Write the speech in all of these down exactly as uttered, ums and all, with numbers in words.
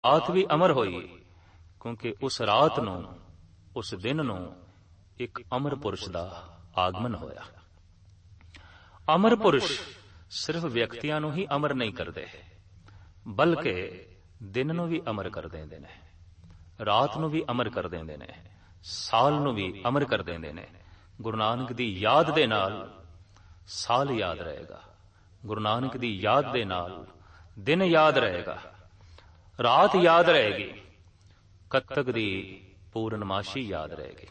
ਰਾਤ ਵੀ ਅਮਰ ਹੋਈ ਕਿਉਂਕਿ ਉਸ ਰਾਤ ਨੂੰ, ਉਸ ਦਿਨ ਨੂੰ ਇੱਕ ਅਮਰ ਪੁਰਸ਼ ਦਾ ਆਗਮਨ ਹੋਇਆ। ਅਮਰ ਪੁਰਸ਼ ਸਿਰਫ ਵਿਅਕਤੀਆਂ ਨੂੰ ਹੀ ਅਮਰ ਨਹੀਂ ਕਰਦੇ, ਬਲਕਿ ਦਿਨ ਨੂੰ ਵੀ ਅਮਰ ਕਰ ਦਿੰਦੇ ਨੇ, ਰਾਤ ਨੂੰ ਵੀ ਅਮਰ ਕਰ ਦਿੰਦੇ ਨੇ, ਸਾਲ ਨੂੰ ਵੀ ਅਮਰ ਕਰ ਦਿੰਦੇ ਨੇ। ਗੁਰੂ ਨਾਨਕ ਦੀ ਯਾਦ ਦੇ ਨਾਲ ਸਾਲ ਯਾਦ ਰਹੇਗਾ, ਗੁਰੂ ਨਾਨਕ ਦੀ ਯਾਦ ਦੇ ਨਾਲ ਦਿਨ ਯਾਦ ਰਹੇਗਾ, ਰਾਤ ਯਾਦ ਰਹੇਗੀ, ਕੱਤਕ ਦੀ ਪੂਰਨਮਾਸ਼ੀ ਯਾਦ ਰਹੇਗੀ।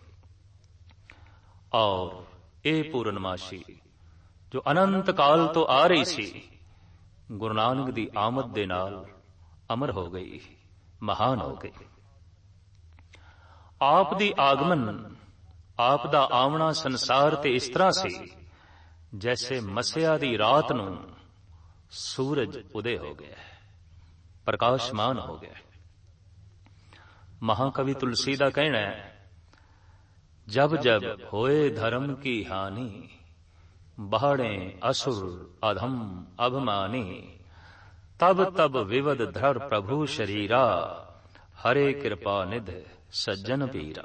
ਔਰ ਇਹ ਪੂਰਨਮਾਸ਼ੀ ਜੋ ਅਨੰਤ ਕਾਲ ਤੋਂ ਆ ਰਹੀ ਸੀ, ਗੁਰੂ ਨਾਨਕ ਦੀ ਆਮਦ ਦੇ ਨਾਲ ਅਮਰ ਹੋ ਗਈ, ਮਹਾਨ ਹੋ ਗਈ। ਆਪ ਦੀ ਆਗਮਨ, ਆਪ ਦਾ ਆਵਣਾ ਸੰਸਾਰ ਤੇ ਇਸ ਤਰ੍ਹਾਂ ਸੀ ਜੈਸੇ ਮਸਿਆ ਦੀ ਰਾਤ ਨੂੰ ਸੂਰਜ ਉਦੇ ਹੋ ਗਿਆ, ਪ੍ਰਕਾਸ਼ਮਾਨ ਹੋ ਗਿਆ। ਮਹਾਕਵੀ ਤੁਲਸੀ ਦਾ ਕਹਿਣਾ ਹੈ, ਜਬ ਜਬ ਹੋਏ ਧਰਮ ਕੀ ਹਾਨੀ, ਬਾੜੇ ਅਸੁਰ ਅਧਮ ਅਭਮਾਨੀ, ਤਬ ਤਬ ਵਿਵਦ ਧਰ ਪ੍ਰਭੂ ਸ਼ਰੀਰਾ, ਹਰੇ ਕਿਰਪਾ ਨਿਧ ਸੱਜਣ ਪੀਰਾ।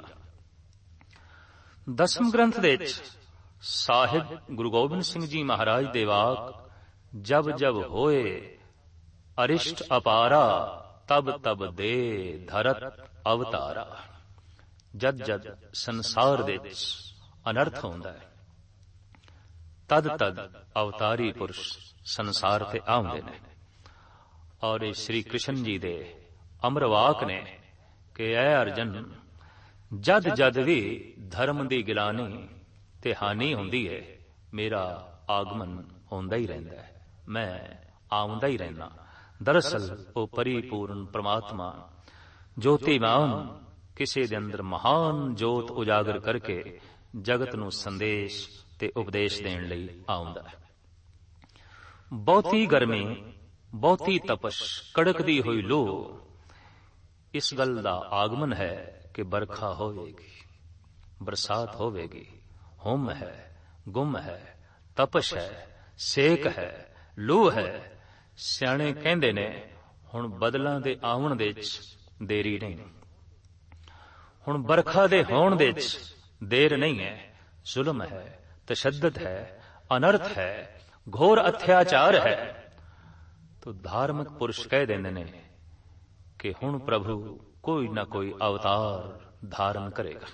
ਦਸਮ ਗ੍ਰੰਥ ਦੇ ਵਿੱਚ ਸਾਹਿਬ ਗੁਰੂ ਗੋਬਿੰਦ ਸਿੰਘ ਜੀ ਮਹਾਰਾਜ ਦੇ ਵਾਕ, ਜਬ ਜਬ ਹੋਏ ਅਰਿਸ਼ਟ ਅਪਾਰਾ, ਤਬ ਤਬ ਦੇ ਧਰਤ ਅਵਤਾਰਾ। ਜਦ ਜਦ ਸੰਸਾਰ ਦੇ ਵਿੱਚ ਅਨਰਥ ਹੁੰਦਾ ਹੈ, ਤਦ ਤਦ ਅਵਤਾਰੀ ਪੁਰਸ਼ ਸੰਸਾਰ ਤੇ ਆਉਂਦੇ ਨੇ। ਔਰ ਇਹ ਸ਼੍ਰੀ ਕ੍ਰਿਸ਼ਨ ਜੀ ਦੇ ਅਮਰ ਵਾਕ ਨੇ ਕਿ ਐ ਅਰਜਨ, ਜਦ ਜਦ ਵੀ ਧਰਮ ਦੀ ਗਿਲਾਨੀ ਤੇ ਹਾਨੀ ਹੁੰਦੀ ਹੈ, ਮੇਰਾ ਆਗਮਨ ਹੁੰਦਾ ਹੀ ਰਹਿੰਦਾ ਹੈ, ਮੈਂ ਆਉਂਦਾ ਹੀ ਰਹਿਣਾ। ਦਰਅਸਲ ਉਹ ਪਰਿਪੂਰਨ ਪ੍ਰਮਾਤਮਾ ਜੋਤੀਮਾਨ ਕਿਸੇ ਦੇ ਅੰਦਰ ਮਹਾਨ ਜੋਤ ਉਜਾਗਰ ਕਰਕੇ ਜਗਤ ਨੂੰ ਸੰਦੇਸ਼ ਤੇ ਉਪਦੇਸ਼ ਦੇਣ ਲਈ ਆਉਂਦਾ ਹੈ। ਬਹੁਤੀ ਗਰਮੀ, ਬਹੁਤੀ ਤਪਸ਼, ਕੜਕਦੀ ਹੋਈ ਲੋ, ਇਸ ਗੱਲ ਦਾ ਆਗਮਨ ਹੈ ਕਿ ਬਰਖਾ ਹੋਵੇਗੀ, ਬਰਸਾਤ ਹੋਵੇਗੀ। ਹੁਮ ਹੈ, ਗੁਮ ਹੈ, ਤਪਸ਼ ਹੈ, ਸੇਕ ਹੈ, ਲੂ ਹੈ। ਸਿਆਣੇ ਕਹਿੰਦੇ ਨੇ ਹੁਣ ਬਦਲਾਂ ਦੇ ਆਉਣ ਦੇ ਵਿੱਚ ਦੇਰੀ ਨਹੀਂ, ਹੁਣ ਬਰਖਾ ਦੇ ਹੋਣ ਦੇ ਵਿੱਚ ਦੇਰ ਨਹੀਂ ਹੈ। ਜ਼ੁਲਮ ਹੈ, ਤਸ਼ੱਦਦ ਹੈ, ਅਨਰਥ ਹੈ, ਘੋਰ ਅਤਿਆਚਾਰ ਹੈ। ਤੋ ਧਾਰਮਿਕ ਪੁਰਸ਼ ਕਹਿ ਦਿੰਦੇ ਨੇ ਕਿ ਹੁਣ ਪ੍ਰਭੂ ਕੋਈ ਨਾ ਕੋਈ ਅਵਤਾਰ ਧਾਰਨ ਕਰੇਗਾ।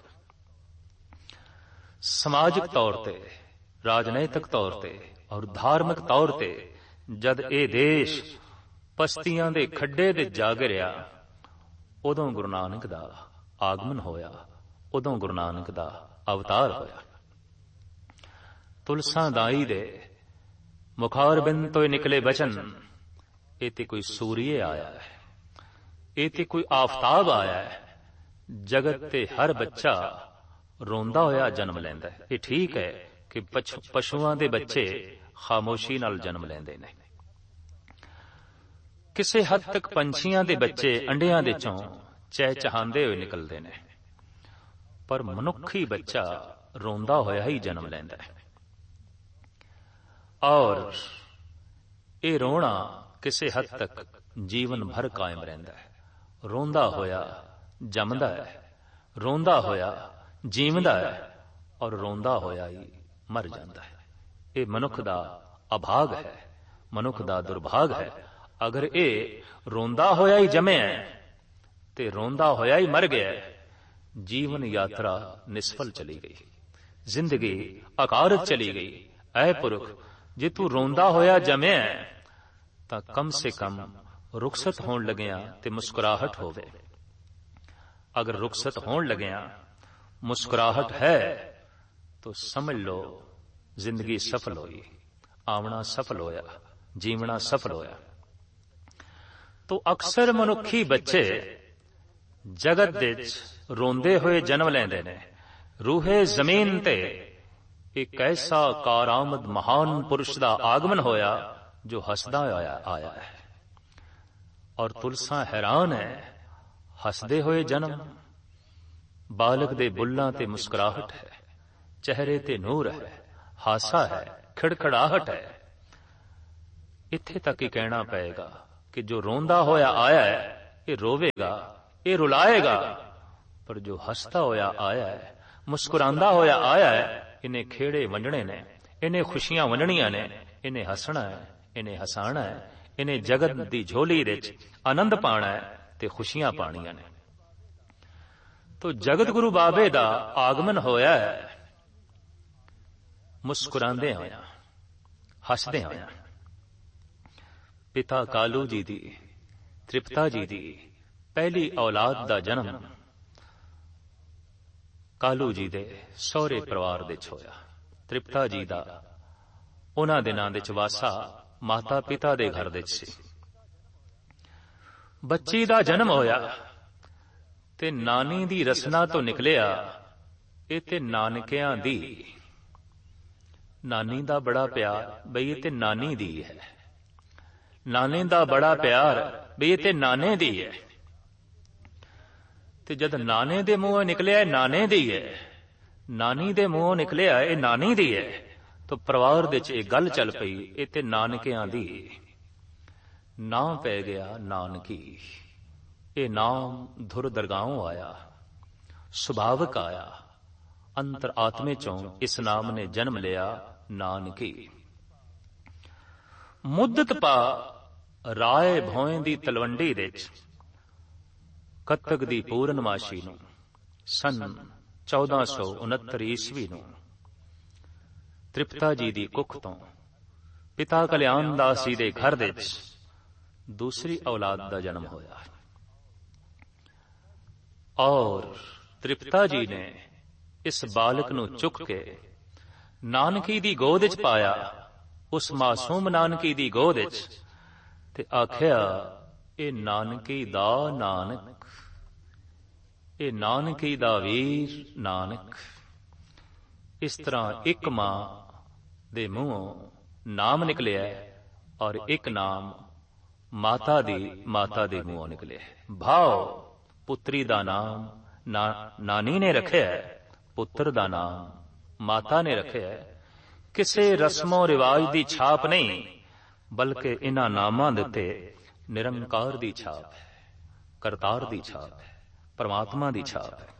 ਸਮਾਜਿਕ ਤੌਰ ਤੇ, ਰਾਜਨੈਤਿਕ ਤੌਰ ਤੇ ਔਰ ਧਾਰਮਿਕ ਤੌਰ ਤੇ ਜਦ ਇਹ ਦੇਸ਼ ਪਸਤੀਆਂ ਦੇ ਖੱਡੇ ਤੇ ਜਾ ਗਿਰਿਆ, ਉਦੋਂ ਗੁਰੂ ਨਾਨਕ ਦਾ ਆਗਮਨ ਹੋਇਆ, ਉਦੋਂ ਗੁਰੂ ਨਾਨਕ ਦਾ ਅਵਤਾਰ ਹੋਇਆ। ਤੁਲਸਾਂ ਦਾਈ ਦੇ ਮੁਖਾਰਬਿੰਦ ਤੋਂ ਨਿਕਲੇ ਬਚਨ, ਇਹ ਤੇ ਕੋਈ ਸੂਰੀਏ ਆਇਆ ਹੈ, ਇਹ ਤੇ ਕੋਈ ਆਫਤਾਬ ਆਇਆ ਹੈ। ਜਗਤ ਤੇ ਹਰ ਬੱਚਾ ਰੋਂਦਾ ਹੋਇਆ ਜਨਮ ਲੈਂਦਾ ਹੈ। ਇਹ ਠੀਕ ਹੈ ਕਿ ਪਸ਼ੂਆਂ ਦੇ ਬੱਚੇ ਖਾਮੋਸ਼ੀ ਨਾਲ ਜਨਮ ਲੈਂਦੇ ਨੇ, ਕਿਸੇ ਹੱਦ ਤੱਕ ਪੰਛੀਆਂ ਦੇ ਬੱਚੇ ਅੰਡਿਆਂ ਦੇ ਚੋਂ ਚਹਿਚਹਾਉਂਦੇ ਹੋਏ ਨਿਕਲਦੇ ਨੇ, ਪਰ ਮਨੁੱਖੀ ਬੱਚਾ ਰੋਂਦਾ ਹੋਇਆ ਹੀ ਜਨਮ ਲੈਂਦਾ ਹੈ। ਔਰ ਇਹ ਰੋਣਾ ਕਿਸੇ ਹੱਦ ਤੱਕ ਜੀਵਨ ਭਰ ਕਾਇਮ ਰਹਿੰਦਾ ਹੈ। ਰੋਂਦਾ ਹੋਇਆ ਜੰਮਦਾ ਹੈ, ਰੋਂਦਾ ਹੋਇਆ ਜੀਵਦਾ ਹੈ, ਔਰ ਰੋਂਦਾ ਹੋਇਆ ਹੀ ਮਰ ਜਾਂਦਾ ਹੈ। ਇਹ ਮਨੁੱਖ ਦਾ ਅਭਾਗ ਹੈ, ਮਨੁੱਖ ਦਾ ਦੁਰਭਾਗ ਹੈ। ਅਗਰ ਇਹ ਰੋਂਦਾ ਹੋਇਆ ਹੀ ਜੰਮਿਆ ਤੇ ਰੋਂਦਾ ਹੋਇਆ ਹੀ ਮਰ ਗਿਆ, ਜੀਵਨ ਯਾਤਰਾ ਨਿਸਫਲ ਚਲੀ ਗਈ, ਜ਼ਿੰਦਗੀ ਅਕਾਰਤ ਚਲੀ ਗਈ। ਐ ਪੁਰਖ, ਜੇ ਤੂੰ ਰੋਂਦਾ ਹੋਇਆ ਜੰਮਿਆ ਤਾਂ ਕਮ ਸੇ ਕਮ ਰੁਖਸਤ ਹੋਣ ਲੱਗਿਆ ਤੇ ਮੁਸਕਰਾਹਟ ਹੋਵੇ। ਅਗਰ ਰੁਖਸਤ ਹੋਣ ਲੱਗਿਆ ਮੁਸਕਰਾਹਟ ਹੈ ਤਾਂ ਸਮਝ ਲਓ ਜ਼ਿੰਦਗੀ ਸਫਲ ਹੋਈ, ਆਵਣਾ ਸਫਲ ਹੋਇਆ, ਜੀਵਣਾ ਸਫਲ ਹੋਇਆ। ਤੋ ਅਕਸਰ ਮਨੁੱਖੀ ਬੱਚੇ ਜਗਤ ਦੇ ਵਿੱਚ ਰੋਂਦੇ ਹੋਏ ਜਨਮ ਲੈਂਦੇ ਨੇ। ਰੂਹੇ ਜ਼ਮੀਨ ਤੇ ਇੱਕ ਐਸਾ ਕਾਰਾਮਦ ਮਹਾਨ ਪੁਰਸ਼ ਦਾ ਆਗਮਨ ਹੋਇਆ ਜੋ ਹੱਸਦਾ ਹੋਇਆ ਆਇਆ ਹੈ। ਔਰ ਤੁਲਸਾਂ ਹੈਰਾਨ ਹੈ, ਹੱਸਦੇ ਹੋਏ ਜਨਮ, ਬਾਲਕ ਦੇ ਬੁੱਲਾਂ ਤੇ ਮੁਸਕਰਾਹਟ ਹੈ, ਚਿਹਰੇ ਤੇ ਨੂਰ ਹੈ, ਹਾਸਾ ਹੈ, ਖਿੜਖੜਾਹਟ ਹੈ। ਇੱਥੇ ਤੱਕ ਹੀ ਕਹਿਣਾ ਪਏਗਾ ਕਿ ਜੋ ਰੋਂਦਾ ਹੋਇਆ ਆਇਆ ਹੈ ये रोवेगा, ये रुलाएगा, पर जो हसता होया आया है, मुस्कुरांदा होया आया है, इन्हें खेड़े वंडने ने, इन्हें खुशियां वंडनियां ने, इन्हें हसना है, इन्हें हसाना है, इन्हें जगत दी झोली विच आनंद पाना है ते खुशियां पानियां ने। तो जगत गुरु बाबे दा आगमन होया है मुस्कुरांदे होया, हसदे होया। पिता कालू जी दी, तृप्ता जी दी पहली औलाद दा जन्म कालू जी दे सौरे परिवार विच होया। तृप्ता जी दा उन्हां दिनां विच वासा माता पिता दे घर विच सी। बच्ची दा जन्म होया ते नानी दी रसना तो निकलिया ये ते नानकियां दी। नानी दा बड़ा प्यार बई ये ते नानी दी है, नाने दा बड़ा प्यार बई ये ते नाने दी है। ते जद नाने दे मुंहों निकलिया नाने दी है, नानी दे मुंहों निकलिया ये नानी दी है, तो परिवार दे च एक गल चल पई ये ते नानकियां दी। नाम पै गया नानकी, ये नाम धुर दरगाहों आया, सुभाविक आया, अंतर आत्मे चों इस नाम ने जन्म लिया नानकी। मुद्दत पा राय भोएं दी तलवंडी विच कत्तक दी पूर्णमाशी नूं सन चौदह सौ उनहत्तर ईस्वी नूं तृप्ता जी दी कुख तो पिता कल्याण दास जी दे घर विच दूसरी औलाद दा जन्म होया और तृप्ता जी ने इस बालक नूं चुक के नानकी दी गोद च पाया, उस मासूम नानकी दी गोद च, ते आख्या ए नानकी दा नानक, ए नानकी दा वीर नानक। इस तरह एक मां दे मुंहों नाम निकलिया और एक नाम माता दी माता दे मुंहों निकले। भाव पुत्री दा नाम ना, नानी ने रखिया है, पुत्र दा नाम माता ने रखिया है। किसे रस्मों रिवाज दी छाप नहीं, बल्कि इन्हां नामां दे उत्ते निरंकार दी छाप है, करतार दी छाप है, परमात्मा दी छाप है।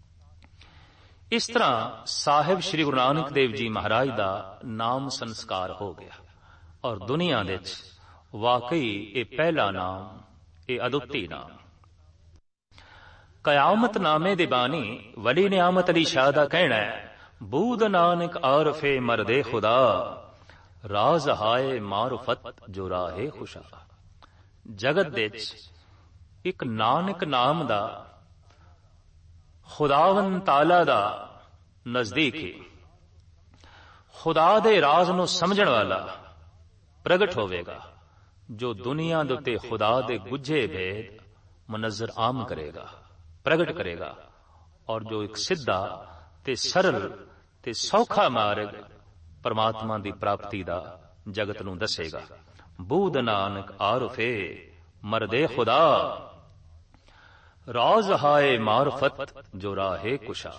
इस तरह साहिब श्री गुरु नानक देव जी महाराज दा नाम संस्कार हो गया और दुनिया दे वाकई ये पहला नाम, ये अदुੱਤੀ नाम। कयामत नामे दे बानी वली नियामत अली शाह दा कहना है, बूद नानक आरफे मरदे खुदा, राज हाय मारुफत जो राहे खुशा। जगत दे एक नानक नाम दा खुदावन ताला दा नजदीक ही खुदा दे राज नूं समझण वाला प्रगट होवेगा, जो दुनिया दे उत्ते खुदा दे गुझे भेद मुनज़र आम करेगा, प्रगट करेगा, और जो एक सीधा ते सरल ते सौखा मार्ग परमात्मा दी प्राप्ति दा जगत नूं दसेगा। बूद नानक आरफे मरदे खुदा, राज हाय मारफत जो राहे कुशा।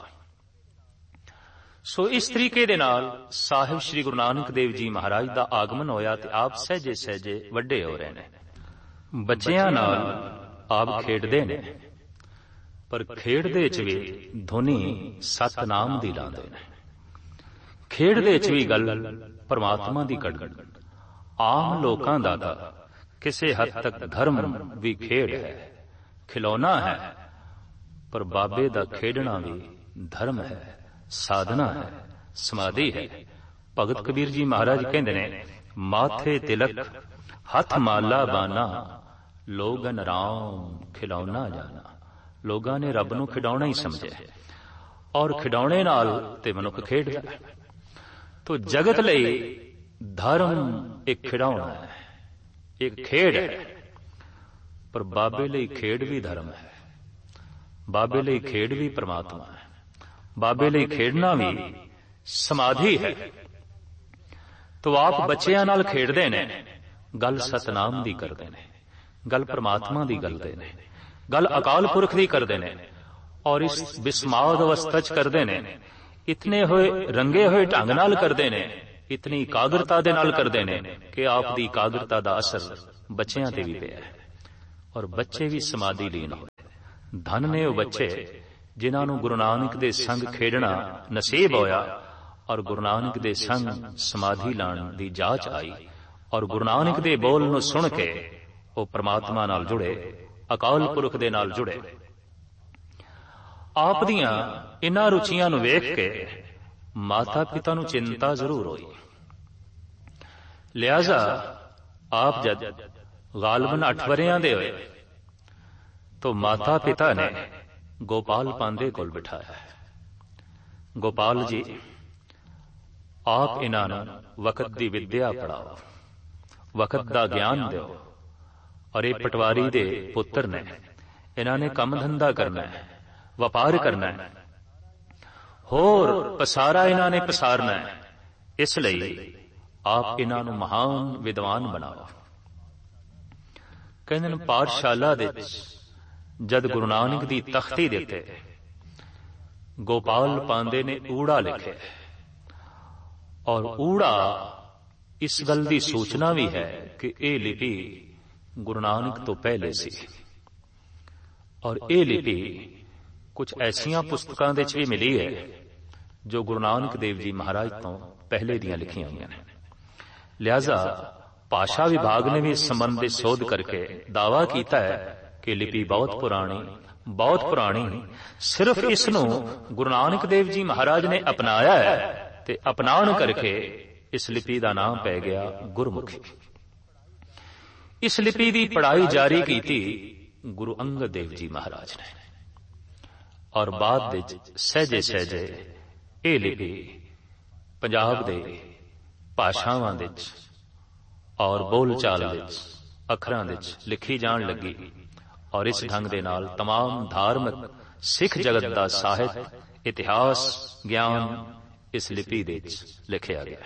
सो इस तरीके दे नाल साहिब श्री गुरु नानक देव जी महाराज दा आगमन होया ते आप सहजे सहजे वड्डे हो रहे ने। बच्चियां नाल आप खेडदे ने, पर खेडदे च भी धुनी सतनाम दी लांदे ने। खेडदे च भी गल परमात्मा दी कढ़। आम लोकां दा तां किसे हद तक धर्म भी खेड है, खिलौना है, पर बाबे दा खेडना भी धर्म है, साधना है, समाधि है। भगत कबीर जी महाराज कहंदे ने, माथे तिलक हथ माला बाना, लोगन राम खिलौना जाना। लोगां ने रब नूं खिडौना ही समझे और खिडौने नाल ते मनुख खेडदा है। तो जगत लई धर्म एक खिडौना है, एक खेड है, पर बाबे लई खेड भी धर्म है, बाबे लई खेड भी परमात्मा है, बाबे लई खेडना भी समाधि है। तो आप बच्चियां नाल खेडदे ने, गल सतनाम दी करदे ने, गल परमात्मा दी करदे ने, गल अकाल पुरख दी करदे ने, और इस बिस्माद अवस्था च करदे ने, इतने होए रंगे होए ढंग नाल करदे ने, इतनी एकाग्रता दे नाल करदे ने कि आप दी एकाग्रता दा असर बच्चियां ते भी पिया है। ਔਰ ਬੱਚੇ ਵੀ ਸਮਾਧੀ ਲੀਨ ਹੋਏ। ਧਨ ਨੇ ਉਹ ਬੱਚੇ ਜਿਨ੍ਹਾਂ ਨੂੰ ਗੁਰੂ ਨਾਨਕ ਦੇ ਸੰਗ ਖੇਡਣਾ ਨਸੀਬ ਹੋਇਆ ਔਰ ਗੁਰੂ ਨਾਨਕ ਦੇ ਸੰਗ ਸਮਾਧੀ ਲਾਣ ਦੀ ਜਾਚ ਆਈ ਔਰ ਗੁਰੂ ਨਾਨਕ ਦੇ ਬੋਲ ਨੂੰ ਸੁਣ ਕੇ ਉਹ ਪ੍ਰਮਾਤਮਾ ਨਾਲ ਜੁੜੇ, ਅਕਾਲ ਪੁਰਖ ਦੇ ਨਾਲ ਜੁੜੇ। ਆਪ ਦੀਆਂ ਇਨ੍ਹਾਂ ਰੁਚੀਆਂ ਨੂੰ ਵੇਖ ਕੇ ਮਾਤਾ ਪਿਤਾ ਨੂੰ ਚਿੰਤਾ ਜ਼ਰੂਰ ਹੋਈ। ਲਿਹਾਜ਼ਾ ਆਪ ਜਦ ਗਾਲਬਨ ਅੱਠ ਵਰਿਆਂ ਦੇ ਹੋਏ तो माता पिता ने गोपाल पांदे कोल बिठाया। गोपाल जी आप इन्हां वक्त दी विद्या पढ़ाओ, वक्त दा ज्ञान दो और ये पटवारी दे पुत्र ने, इन्हां ने काम धंधा करना है, व्यापार करना है, होर पसारा इन्हां ने पसारना है, इसलिए आप इन्हां नूं महान विद्वान बनाओ। कहंदे ने पाठशाला दे जद गुरु नानक दी तख्ती देते गोपाल पांदे ने ऊड़ा लिखे और ऊड़ा इस गल दी सूचना भी है कि यह लिपि गुरु नानक तो पहले सी और यह लिपि कुछ ऐसियां पुस्तकां दे च भी मिली है जो गुरु नानक देव जी महाराज तो पहले दियां लिखियां हुई हैं। लिहाजा भाषा विभाग ने भी इस संबंध में शोध करके दावा किया है कि लिपि बहुत पुरानी, बहुत पुरानी, सिर्फ इसनू गुरु नानक देव जी महाराज ने अपनाया है ते अपनाण करके इस लिपि का नाम पै गया गुरमुखी। इस लिपि की पढ़ाई जारी की थी गुरु अंगद देव जी महाराज ने और बाद विच सहजे सहजे ये लिपि पंजाब दे भाषावां विच और बोलचाल विच अखरां विच लिखी जाण लगी और इस ढंग दे नाल तमाम धार्मिक सिख जगत का साहित्य, इतिहास, ज्ञान इस लिपि दे लिखिया गया।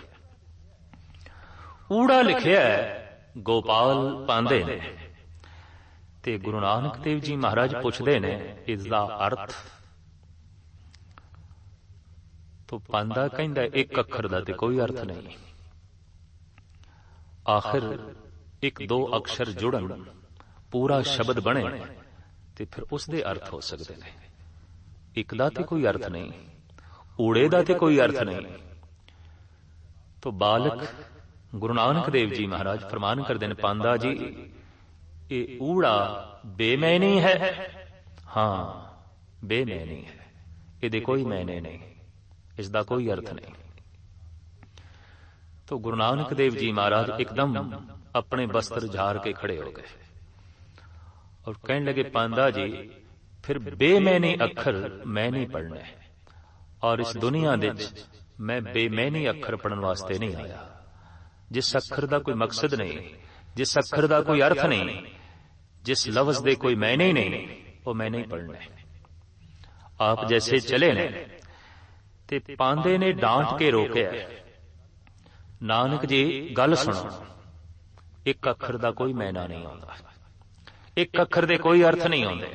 ऊड़ा लिखिया गोपाल पांदे ने ते गुरु नानक देव जी महाराज पुछदे ने इसदा अर्थ। तो पांदा कहंदा एक अखर दा ते कोई अर्थ नहीं, आखिर एक दो अक्षर जुड़न पूरा शब्द बने ते फिर उसदे अर्थ हो सकते हैं। एक दा ते कोई अर्थ नहीं, ऊड़े दा ते कोई अर्थ नहीं। तो बालक गुरु नानक देव जी महाराज फरमान करते हैं, पांदा जी ये ऊड़ा बेमैनी है। हाँ बेमैनी है, ये कोई मैने नहीं, इसका कोई अर्थ नहीं। तो गुरु नानक देव जी महाराज एकदम अपने वस्त्र झाड़ के खड़े हो गए और कहने लगे, पांदा जी फिर बेमैनी अखर मैं नहीं पढ़ने और इस दुनिया दे मैं बेमैनी अखर पढ़न वास्ते नहीं आया। जिस अखर का कोई मकसद नहीं, जिस अखर का कोई अर्थ नहीं, जिस लफ्ज दे कोई मैने ही नहीं, वो मैं नहीं पढ़ने। आप जैसे चले ने ते पांदे ने डांट के रोके, नानक जी गल सुनो, एक अखर का कोई मैना नहीं आता, एक अखर दे कोई अर्थ नहीं आते।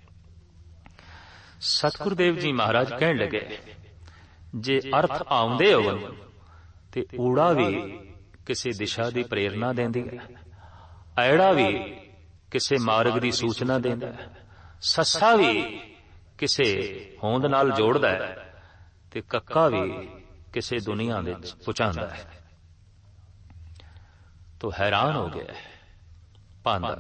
सतगुरु देव जी महाराज कहने लगे, जे अर्थ आउंदे होवन ते ऊड़ा भी किसी दिशा की प्रेरणा देंदी है, ऐड़ा भी किसी मार्ग की सूचना देंदा है, सस्सा भी किसी होंद नाल जोड़दा है ते कक्का भी किसी दुनिया विच पहुंचांदा है। तो हैरान हो गया पांदा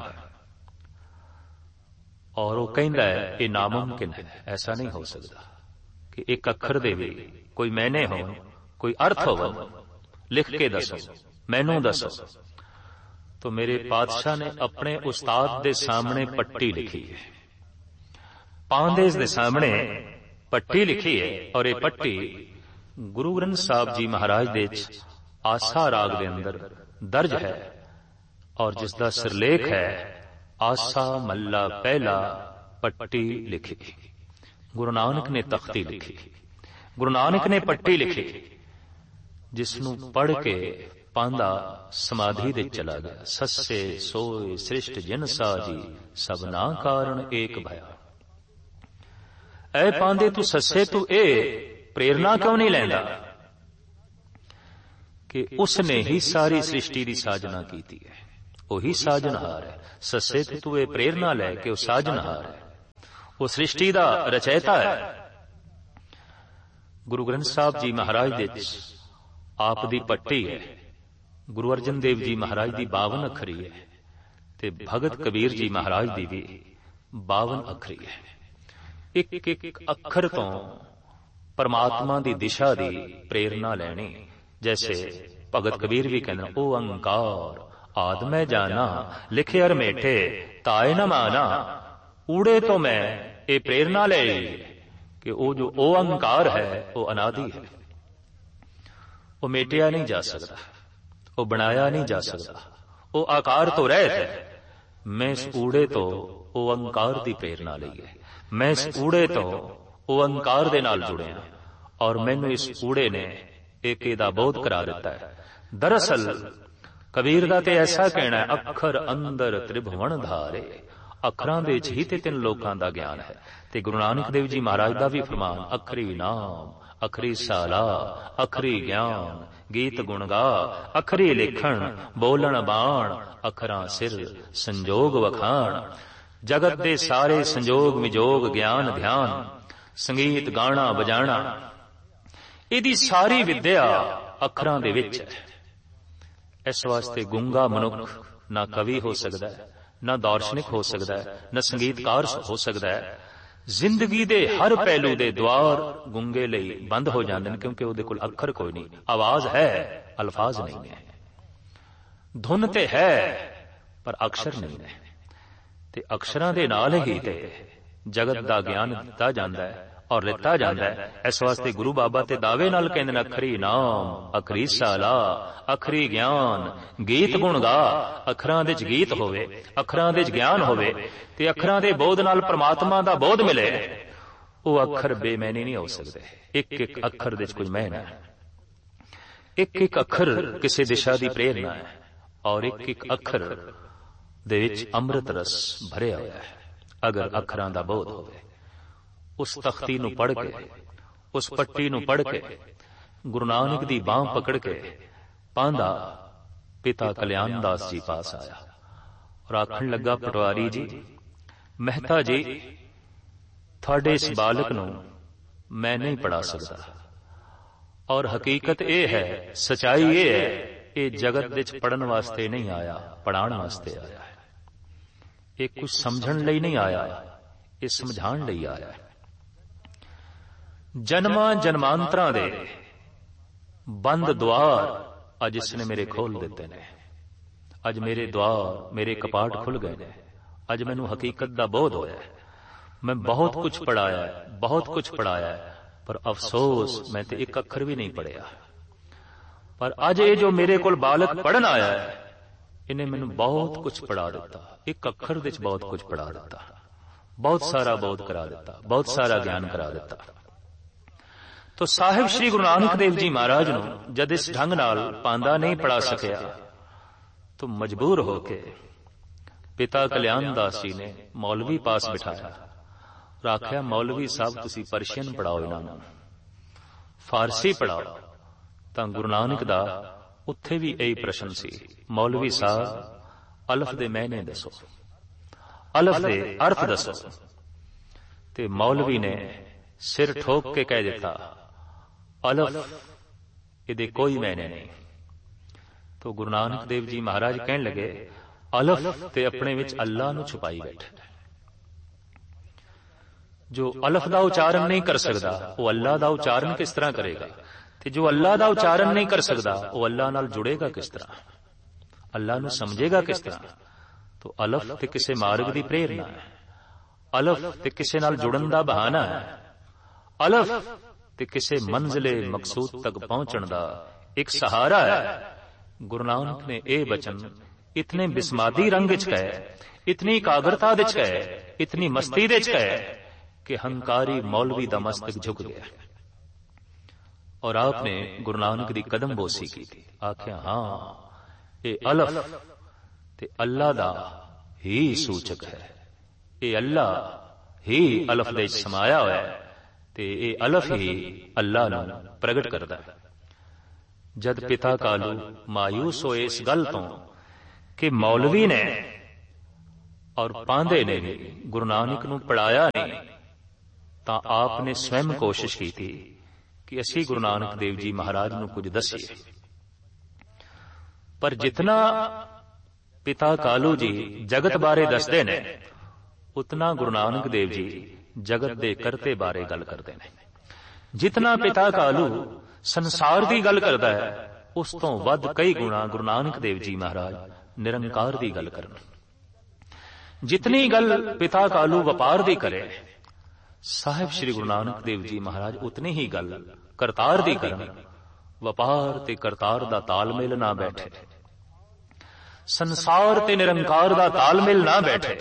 और वो कहता है ये नामुमकिन है, ऐसा नहीं हो सकता कि एक अखर दे भी कोई मैने हो, कोई अर्थ हो, लिख के दसो, मैनू दसो। तो मेरे पातशाह ने अपने उस्ताद दे सामने पट्टी लिखी है, पांदे दे सामने पट्टी लिखी है और ये पट्टी गुरु ग्रंथ साहब जी महाराज दे आसा राग दे अंदर दर्ज है और जिसका सिरलेख है आसा मल्ला पहला पट्टी लिखी। गुरु नानक ने तख्ती लिखी, गुरु नानक ने पट्टी लिखी, जिसनू पढ़ के पांदा समाधि दे चला गया। सस्से सोए सृष्ट जिन साजी सबना कारण एक भया। ऐ पांदे तू सस्से तू ए प्रेरणा क्यों नहीं लेंदा कि उसने ही सारी सृष्टि की साजना की है, ਉਹੀ ਸਾਜਨਹਾਰ ਹੈ। ਸੱਸੇ ਤੇ ਤੂੰ ਇਹ ਪ੍ਰੇਰਨਾ ਲੈ ਕਿ ਉਹ ਸਾਜਨਹਾਰ ਹੈ, ਉਹ ਸ੍ਰਿਸ਼ਟੀ ਦਾ ਰਚੈਤਾ ਹੈ। ਗੁਰੂ ਗ੍ਰੰਥ ਸਾਹਿਬ ਜੀ ਮਹਾਰਾਜ ਦੇ ਵਿੱਚ ਆਪ ਦੀ ਪੱਟੀ ਹੈ, ਗੁਰੂ ਅਰਜਨ ਦੇਵ ਜੀ ਮਹਾਰਾਜ ਦੀ ਬਾਵਨ ਅੱਖਰੀ ਹੈ, ਤੇ ਭਗਤ ਕਬੀਰ ਜੀ ਮਹਾਰਾਜ ਦੀ ਵੀ ਬਾਵਨ ਅੱਖਰੀ ਹੈ। ਇੱਕ ਇੱਕ ਅੱਖਰ ਤੋਂ ਪਰਮਾਤਮਾ ਦੀ ਦਿਸ਼ਾ ਦੀ ਪ੍ਰੇਰਨਾ ਲੈਣੀ। ਜੈਸੇ ਭਗਤ ਕਬੀਰ ਵੀ ਕਹਿੰਦੇ, ਉਹ ਅੰਕਾਰ ਆਦ ਮੈਂ ਜਾਨਾ, ਲਿਖੇ ਅਰ ਮੇਠੇ ਤਾਏ ਨ ਮਾਨਾ। ਊੜੇ ਤੋਂ ਮੈਂ ਇਹ ਪ੍ਰੇਰਨਾ ਲੈ ਕਿ ਉਹ ਜੋ ਉਹ ਅੰਕਾਰ ਹੈ ਉਹ ਅਨਾਦਿ ਹੈ, ਉਹ ਮੇਟਿਆ ਨਹੀਂ ਜਾ ਸਕਦਾ, ਉਹ ਬਣਾਇਆ ਨਹੀਂ ਜਾ ਸਕਦਾ, ਉਹ ਆਕਾਰ ਤੋਂ ਰਹਿਤ ਹੈ। ਮੈਂ ਇਸ ਊੜੇ ਤੋਂ ਉਹ ਅੰਕਾਰ ਦੀ ਪ੍ਰੇਰਨਾ ਲਈ ਹੈ, ਮੈਂ ਇਸ ਊੜੇ ਤੋਂ ਉਹ ਅੰਕਾਰ ਦੇ ਨਾਲ ਜੁੜਿਆ, ਔਰ ਮੈਨੂੰ ਇਸ ਊੜੇ ਨੇ ਏਕੇ ਦਾ ਬੋਧ ਕਰਾ ਦਿੱਤਾ ਹੈ। ਦਰਅਸਲ ਕਬੀਰ ਦਾ ਤੇ ਐਸਾ ਕਹਿਣਾ ਹੈ, ਅੱਖਰ ਅੰਦਰ ਤ੍ਰਿਭੁਵਨ ਧਾਰੇ। ਅੱਖਰਾਂ ਦੇ ਵਿੱਚ ਹੀ ਤੇ ਤਿੰਨ ਲੋਕਾਂ ਦਾ ਗਿਆਨ ਹੈ। ਤੇ ਗੁਰੂ ਨਾਨਕ ਦੇਵ ਜੀ ਮਹਾਰਾਜ ਦਾ ਵੀ ਫਰਮਾਨ, ਅਖਰੀ ਨਾਮ ਅਖਰੀ ਸਾਲਾ ਅਖਰੀ ਗਿਆਨ ਗੀਤ ਗੁਣ ਗਾ, ਅਖਰੀ ਲਿਖਣ ਬੋਲਣ ਬਾਣ, ਅੱਖਰਾਂ ਸਿਰ ਸੰਜੋਗ ਵਖਾਣ। ਜਗਤ ਦੇ ਸਾਰੇ ਸੰਜੋਗ ਵਿਜੋਗ ਗਿਆਨ ਧਿਆਨ, ਸੰਗੀਤ ਗਾਣਾ ਵਜਾਣਾ, ਇਹਦੀ ਸਾਰੀ ਵਿਦਿਆ ਅੱਖਰਾਂ ਦੇ ਵਿੱਚ ਹੈ। ਇਸ ਵਾਸਤੇ ਗੁੰਗਾ ਮਨੁੱਖ ਨਾ ਕਵੀ ਹੋ ਸਕਦਾ ਹੈ, ਨਾ ਦਾਰਸ਼ਨਿਕ ਹੋ ਸਕਦਾ ਹੈ, ਨਾ ਸੰਗੀਤਕਾਰ ਹੋ ਸਕਦਾ ਹੈ। ਜ਼ਿੰਦਗੀ ਦੇ ਹਰ ਪਹਿਲੂ ਦੇ ਦੁਆਰ ਗੁੰਗੇ ਲਈ ਬੰਦ ਹੋ ਜਾਂਦੇ ਨੇ, ਕਿਉਂਕਿ ਉਹਦੇ ਕੋਲ ਅੱਖਰ ਕੋਈ ਨਹੀਂ। ਆਵਾਜ਼ ਹੈ, ਅਲਫਾਜ਼ ਨਹੀਂ ਹੈ। ਧੁਨ ਤੇ ਹੈ, ਪਰ ਅਕਸ਼ਰ ਨਹੀਂ ਹੈ। ਤੇ ਅਕਸ਼ਰਾਂ ਦੇ ਨਾਲ ਹੀ ਤੇ ਜਗਤ ਦਾ ਗਿਆਨ ਦਿੱਤਾ ਜਾਂਦਾ ਹੈ ਔਰ ਲਿੱਤਾ ਜਾਂਦਾ ਹੈ। ਇਸ ਵਾਸਤੇ ਗੁਰੂ ਬਾਬਾ ਤੇ ਦਾਅਵੇ ਨਾਲ ਕਹਿੰਦੇ ਨੇ, ਅਖਰੀ ਨਾਮ ਅਖਰੀ ਸਾਲਾ ਅਖਰੀ ਗਿਆਨ ਗੀਤ ਗੁਣ ਗਾ। ਅੱਖਰਾਂ ਦੇ ਵਿੱਚ ਗੀਤ ਹੋਵੇ, ਅੱਖਰਾਂ ਦੇ ਵਿੱਚ ਗਿਆਨ ਹੋਵੇ, ਤੇ ਅੱਖਰਾਂ ਦੇ ਬੋਧ ਨਾਲ ਪ੍ਰਮਾਤਮਾ ਦਾ ਬੋਧ ਮਿਲੇ, ਉਹ ਅੱਖਰ ਬੇਮੈਨੀ ਨਹੀਂ ਹੋ ਸਕਦੇ। ਇੱਕ ਇੱਕ ਅੱਖਰ ਦੇ ਵਿੱਚ ਕੋਈ ਮੈਨ ਹੈ, ਇੱਕ ਇੱਕ ਅੱਖਰ ਕਿਸੇ ਦਿਸ਼ਾ ਦੀ ਪ੍ਰੇਰਨਾ ਹੈ, ਔਰ ਇੱਕ ਇੱਕ ਅੱਖਰ ਦੇ ਵਿੱਚ ਅੰਮ੍ਰਿਤ ਰਸ ਭਰਿਆ ਹੋਇਆ ਹੈ। ਅਗਰ ਅੱਖਰਾਂ ਦਾ ਬੋਧ ਹੋਵੇ, ਉਸ ਤਖਤੀ ਨੂੰ ਪੜ੍ਹ ਕੇ, ਉਸ ਪੱਟੀ ਨੂੰ ਪੜ੍ਹ ਕੇ, ਗੁਰੂ ਨਾਨਕ ਦੀ ਬਾਂਹ ਪਕੜ ਕੇ ਪਾਂਦਾ ਪਿਤਾ ਕਲਿਆਣ ਦਾਸ ਜੀ ਪਾਸ ਆਇਆ ਔਰ ਆਖਣ ਲੱਗਾ, ਪਟਵਾਰੀ ਜੀ, ਮਹਿਤਾ ਜੀ, ਤੁਹਾਡੇ ਇਸ ਬਾਲਕ ਨੂੰ ਮੈਂ ਨਹੀਂ ਪੜ੍ਹਾ ਸਕਦਾ, ਔਰ ਹਕੀਕਤ ਇਹ ਹੈ, ਸਚਾਈ ਇਹ ਹੈ, ਇਹ ਜਗਤ ਵਿੱਚ ਪੜ੍ਹਨ ਵਾਸਤੇ ਨਹੀਂ ਆਇਆ, ਪੜ੍ਹਾਉਣ ਵਾਸਤੇ ਆਇਆ ਹੈ। ਇਹ ਕੁਝ ਸਮਝਣ ਲਈ ਨਹੀਂ ਆਇਆ, ਇਹ ਸਮਝਾਉਣ ਲਈ ਆਇਆ ਹੈ। ਜਨਮਾਂ ਜਨਮਾਂਤਰਾਂ ਦੇ ਬੰਦ ਦੁਆਰ ਅੱਜ ਇਸਨੇ ਮੇਰੇ ਖੋਲ ਦਿੱਤੇ ਨੇ। ਅੱਜ ਮੇਰੇ ਦੁਆਰ, ਮੇਰੇ ਕਪਾਟ ਖੁੱਲ ਗਏ ਨੇ। ਅੱਜ ਮੈਨੂੰ ਹਕੀਕਤ ਦਾ ਬੋਧ ਹੋਇਆ ਹੈ। ਮੈਂ ਬਹੁਤ ਕੁਝ ਪੜ੍ਹਾਇਆ, ਬਹੁਤ ਕੁਝ ਪੜ੍ਹਾਇਆ, ਪਰ ਅਫਸੋਸ ਮੈਂ ਤੇ ਇੱਕ ਅੱਖਰ ਵੀ ਨਹੀਂ ਪੜ੍ਹਿਆ। ਪਰ ਅੱਜ ਇਹ ਜੋ ਮੇਰੇ ਕੋਲ ਬਾਲਕ ਪੜ੍ਹਨ ਆਇਆ ਹੈ, ਇਹਨੇ ਮੈਨੂੰ ਬਹੁਤ ਕੁਝ ਪੜ੍ਹਾ ਦਿੱਤਾ। ਇੱਕ ਅੱਖਰ ਵਿੱਚ ਬਹੁਤ ਕੁਝ ਪੜ੍ਹਾ ਦਿੱਤਾ, ਬਹੁਤ ਸਾਰਾ ਬੋਧ ਕਰਾ ਦਿੱਤਾ, ਬਹੁਤ ਸਾਰਾ ਗਿਆਨ ਕਰਾ ਦਿੱਤਾ। ਤੋ ਸਾਹਿਬ ਸ਼੍ਰੀ ਗੁਰੂ ਨਾਨਕ ਦੇਵ ਜੀ ਮਹਾਰਾਜ ਨੂੰ ਜਦ ਇਸ ਢੰਗ ਨਾਲ ਪਾਂਦਾ ਨਹੀਂ ਪੜਾ ਸਕਿਆ, ਤੋ ਮਜਬੂਰ ਹੋ ਕੇ ਪਿਤਾ ਕਲਿਆਣ ਦਾਸ ਜੀ ਨੇ ਮੌਲਵੀ ਪਾਸ ਬਿਠਾਇਆ ਔਰ ਆਖਿਆ, ਮੌਲਵੀ ਸਾਹਿਬ ਤੁਸੀਂ ਪਰਸ਼ੀਅਨ ਪੜਾਓ, ਇਹਨਾਂ ਨੂੰ ਫਾਰਸੀ ਪੜਾਓ। ਤਾਂ ਗੁਰੂ ਨਾਨਕ ਦਾ ਉੱਥੇ ਵੀ ਇਹੀ ਪ੍ਰਸ਼ਨ ਸੀ, ਮੌਲਵੀ ਸਾਹਿਬ ਅਲਫ ਦੇ ਮਾਇਨੇ ਦੱਸੋ, ਅਲਫ ਦੇ ਅਰਥ ਦੱਸੋ। ਤੇ ਮੌਲਵੀ ਨੇ ਸਿਰ ਠੋਕ ਕੇ ਕਹਿ ਦਿੱਤਾ, ਅਲਫ ਇਹਦੇ ਕੋਈ ਮਾਇਨੇ ਨਹੀਂ। ਤੋ ਗੁਰੂ ਨਾਨਕ ਦੇਵ ਜੀ ਮਹਾਰਾਜ ਕਹਿਣ ਲੱਗੇ, ਅਲਫ ਤੇ ਆਪਣੇ ਵਿੱਚ ਅੱਲਾ ਨੂੰ ਛੁਪਾਈ ਬੈਠਾ। ਜੋ ਅਲਫ ਦਾ ਉਚਾਰਨ ਨਹੀਂ ਕਰ ਸਕਦਾ, ਉਹ ਅੱਲਾ ਦਾ ਉਚਾਰਨ ਕਿਸ ਤਰ੍ਹਾਂ ਕਰੇਗਾ? ਤੇ ਜੋ ਅੱਲਾ ਦਾ ਉਚਾਰਨ ਨਹੀਂ ਕਰ ਸਕਦਾ, ਉਹ ਅੱਲਾ ਨਾਲ ਜੁੜੇਗਾ ਕਿਸ ਤਰ੍ਹਾਂ? ਅੱਲਾ ਨੂੰ ਸਮਝੇਗਾ ਕਿਸ ਤਰ੍ਹਾਂ? ਤੋ ਅਲਫ ਤੇ ਕਿਸੇ ਮਾਰਗ ਦੀ ਪ੍ਰੇਰਨਾ ਹੈ, ਅਲਫ ਤੇ ਕਿਸੇ ਨਾਲ ਜੁੜਨ ਦਾ ਬਹਾਨਾ ਹੈ, ਅਲਫ ਤੇ ਕਿਸੇ ਮੰਜ਼ਿਲੇ ਮਕਸੂਦ ਤੱਕ ਪਹੁੰਚਣ ਦਾ ਇੱਕ ਸਹਾਰਾ ਹੈ। ਗੁਰੂ ਨਾਨਕ ਨੇ ਇਹ ਬਚਨ ਇਤਨੇ ਬਿਸਮਾਦੀ ਰੰਗ ਵਿੱਚ ਕਹੇ, ਇਤਨੀ ਇਕਾਗਰਤਾ ਵਿੱਚ ਕਹੇ, ਇਤਨੀ ਮਸਤੀ ਵਿੱਚ ਕਹੇ ਕਿ ਹੰਕਾਰੀ ਮੌਲਵੀ ਦਾ ਮਸਤਕ ਝੁਕ ਗਿਆ। ਔਰ ਆਪਨੇ ਗੁਰੂ ਨਾਨਕ ਦੀ ਕਦਮ ਬੋਸੀ ਕੀਤੀ, ਆਖਿਆ, ਹਾਂ ਇਹ ਅਲਫ ਤੇ ਅੱਲਾ ਦਾ ਹੀ ਸੂਚਕ ਹੈ। ਇਹ ਅੱਲਾ ਹੀ ਅਲਫ ਦੇ ਵਿੱਚ ਸਮਾਇਆ ਹੋਇਆ ਹੈ, ਤੇ ਇਹ ਅਲਫ ਹੀ ਅੱਲਾ ਨੂੰ ਪ੍ਰਗਟ ਕਰਦਾ ਹੈ। ਜਦ ਪਿਤਾ ਕਾਲੂ ਮਾਯੂਸ ਹੋਏ ਇਸ ਗੱਲ ਤੋਂ कि मौलवी ने और पांधे ने भी गुरु नानक नूं पढ़ाया नहीं, तां आपने स्वयं कोशिश की थी कि असी गुरु नानक देव जी महाराज नूं कुछ दसीए। पर जितना पिता कालू जी जगत बारे दसदे ने, उतना गुरु नानक देव जी जगत दे करते बारे गल करते हैं। जितना पिता कालू संसार की गल करता है, उस तो वध कई गुणा गुरु नानक देव जी महाराज निरंकार की गल करन। जितनी गल पिता कालू वपार की करे, साहिब श्री गुरु नानक देव जी महाराज उतनी ही गल करतार की करन। वपार ते करतार दा तालमेल ना बैठे, संसार ते निरंकार दा तालमेल ना बैठे,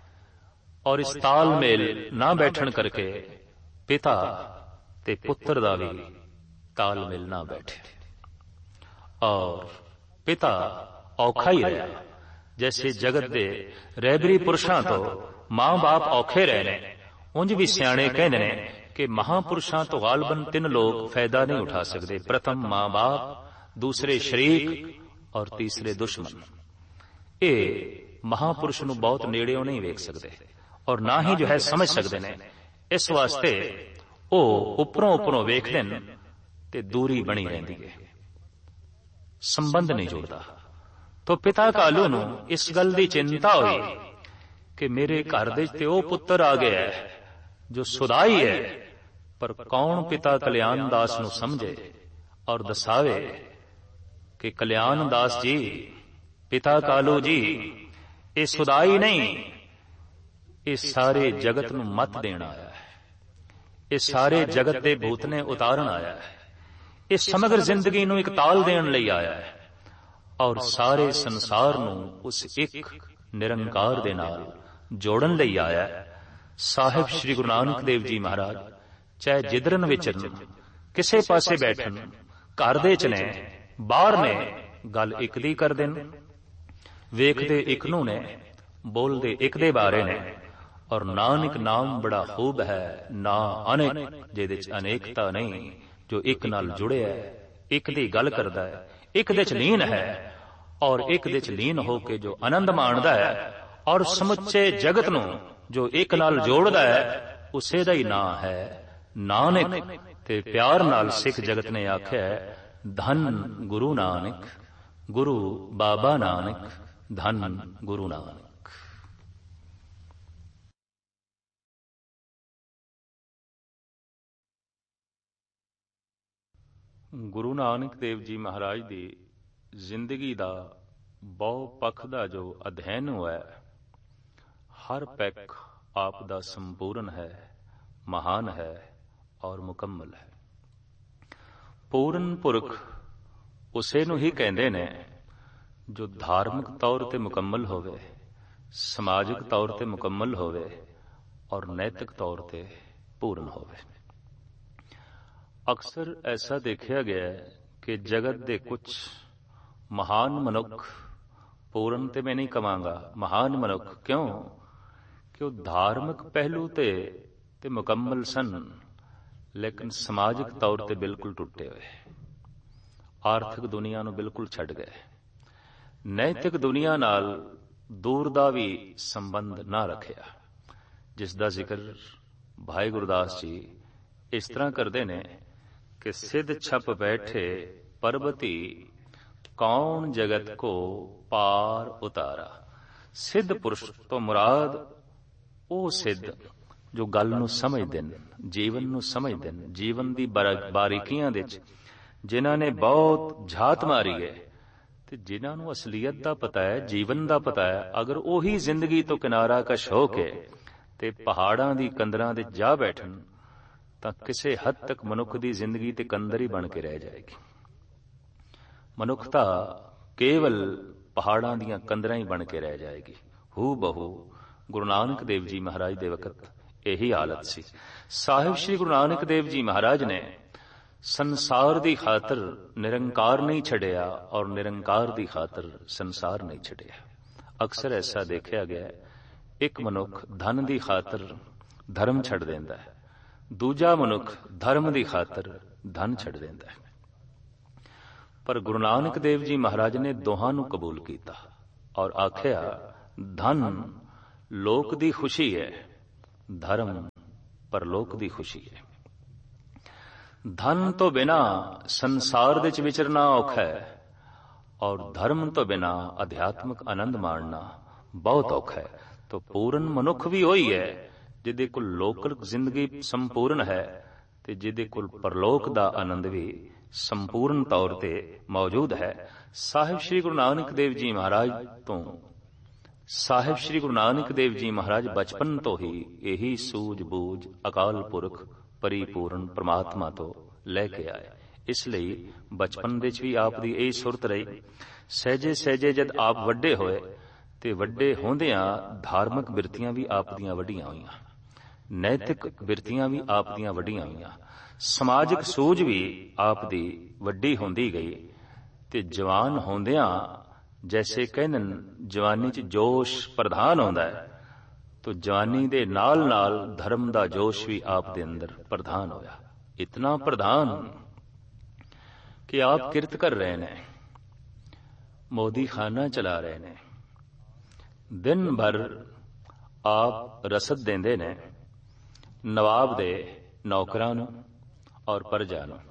और इस तालमेल ना बैठन करके पिता ते पुत्र दा भी तालमेल ना बैठे, और पिता औखा ही रहा। जैसे जगत दे रहबरी पुरुषां तो मां बाप औखे रहे ने, उंज भी सियाणे कहंदे ने कि महापुरुषां तो गालबन तीन लोग फायदा नहीं उठा सकते। प्रथम मां बाप, दूसरे शरीक और तीसरे दुश्मन। ये महापुरुष नूं बहुत नेड़ेों नहीं वेख सकते और ना ही जो है समझ सकते ने। इस वास्ते वो उपरों उपरों वेखदे ने ते दूरी बनी रहिंदी है, संबंध नहीं जुड़ता। तो पिता कालू नूं इस गल दी चिंता हुई कि मेरे घर दे ते ओ पुत्र आ गया है जो सुदाई है, पर कौन पिता कल्याण दास नूं समझे और दसावे कि कल्याण दास जी, पिता कालू जी, ये सुदाई नहीं, ये सारे जगत नूं मत देण आया है, ये सारे जगत दे भूत ने उतारन आया है, ये समग्र जिंदगी नूं एक ताल देण लई आया है, और सारे संसार नूं उस एक निरंकार दे नाल जोड़न लई आया है। साहिब श्री गुरु नानक देव जी महाराज चाहे जिधरन विचरन, किसे पासे बैठन, घर दे च ने, बाहर ने, गल एक दी कर देन। वेखदे एक नूं ने, बोलदे एक दे बारे ने, और नानक नाम बड़ा खूब है, ना अनेक जिहदे च अनेकता नहीं, जो एक नाल जुड़े है, एक दी गल करदा है, एक दे च लीन है, और एक दे च लीन होके जो आनंद माणदा है, और समुचे जगत नूं जो एक नाल जोड़दा है, उसे दा ही नां है नानक। ते प्यार नाल सिख जगत ने आख्या है, धन गुरु नानक, गुरु बाबा नानक, धन गुरु नानक। गुरु नानक देव जी महाराज दी जिंदगी दा बहु पख दा जो अध्ययन हुआ है, हर पैक आप दा संपूर्ण है, महान है और मुकम्मल है। पूर्ण पुरख उसे नूं ही कहंदे ने जो धार्मिक तौर ते मुकम्मल होवे, समाजिक तौर ते मुकम्मल होवे और नैतिक तौर ते पूर्ण होवे। अक्सर ऐसा देखा गया है कि जगत दे कुछ महान मनुख, पूर्ण ते मैं नहीं कहांगा, महान मनुख, क्यों कि वो धार्मिक पहलू ते ते मुकम्मल सन, लेकिन समाजिक तौर ते बिल्कुल टुटे हुए, आर्थिक दुनिया नूं बिल्कुल छड्ड गए, नैतिक दुनिया नाल दूर दा भी संबंध ना रखिया, जिसदा जिक्र भाई गुरदास जी इस तरह करते ने कि सिद्ध छप बैठे परबती, कौन जगत को पार उतारा। सिद्ध पुरुष तो मुराद वो सिद्ध जो गल नूं समझदे ने, जीवन नूं समझदे ने, जीवन दी बारीकियां दे विच जिन्हां ने बहुत झात मारी है ते जिन्हां नूं असलीयत दा पता है, जीवन दा पता है, अगर ओही जिंदगी तो किनारा कश हो के ते पहाड़ां दी कंदरां दे जा बैठन तां किसे हद तक मनुख दी जिंदगी ते कंदर ही बन के रह जाएगी। मनुखता केवल पहाड़ां दियां कंदरां ही बन के रह जाएगी। हू बहु गुरु नानक देव जी महाराज दे वकत यही हालत सी। साहिब श्री गुरु नानक देव जी महाराज ने संसार दी खातर निरंकार नहीं छड़िया और निरंकार दी खातर संसार नहीं छड़िया। अक्सर ऐसा देखा गया है, एक मनुख धन दी खातर धर्म छड़ देंदा है, दूजा मनुख धर्म दी खातर धन छड़ देंदा है। पर गुरु नानक देव जी महाराज ने दोहां नूं कबूल कीता। और आख्या धन लोक दी खुशी है, धर्म परलोक दी खुशी है। धन तो बिना संसार दे च विचरना औखा है और धर्म तो बिना अध्यात्मक आनंद माणना बहुत औखा है। तो पूर्ण मनुख भी वही है जिहदे कोल लोकल जिंदगी संपूर्ण है ते जिहदे कोल परलोक दा आनंद भी संपूर्ण तौर ते मौजूद है। साहिब श्री गुरु नानक देव जी महाराज तो साहिब श्री गुरु नानक देव जी महाराज बचपन तो ही यही सूझ बूझ अकाल पुरख परिपूर्ण परमात्मा तो लैके आए। इसलिए बचपन दे च भी आप दी यही सुरत रही। सहजे सहजे जद आप वड्डे होए ते वड्डे होंदियां धार्मिक बिरतियां भी आप दियां वड्डियां होईयां, नैतिक बिरतियां भी आप दियां वड्डियां होईयां, समाजिक सूझ भी आप दी वड्डी होंदी गई। ते जवान होंदियां जैसे कहन जवानी च जोश प्रधान होंदा है, तो जवानी दे नाल नाल धर्म दा जोश भी आप दे अंदर प्रधान होया। इतना प्रधान कि आप किरत कर रहे ने, मोदी खाना चला रहे ने, दिन भर आप रसद देंदे ने नवाब दे नौकरां नूं और प्रजा नूं।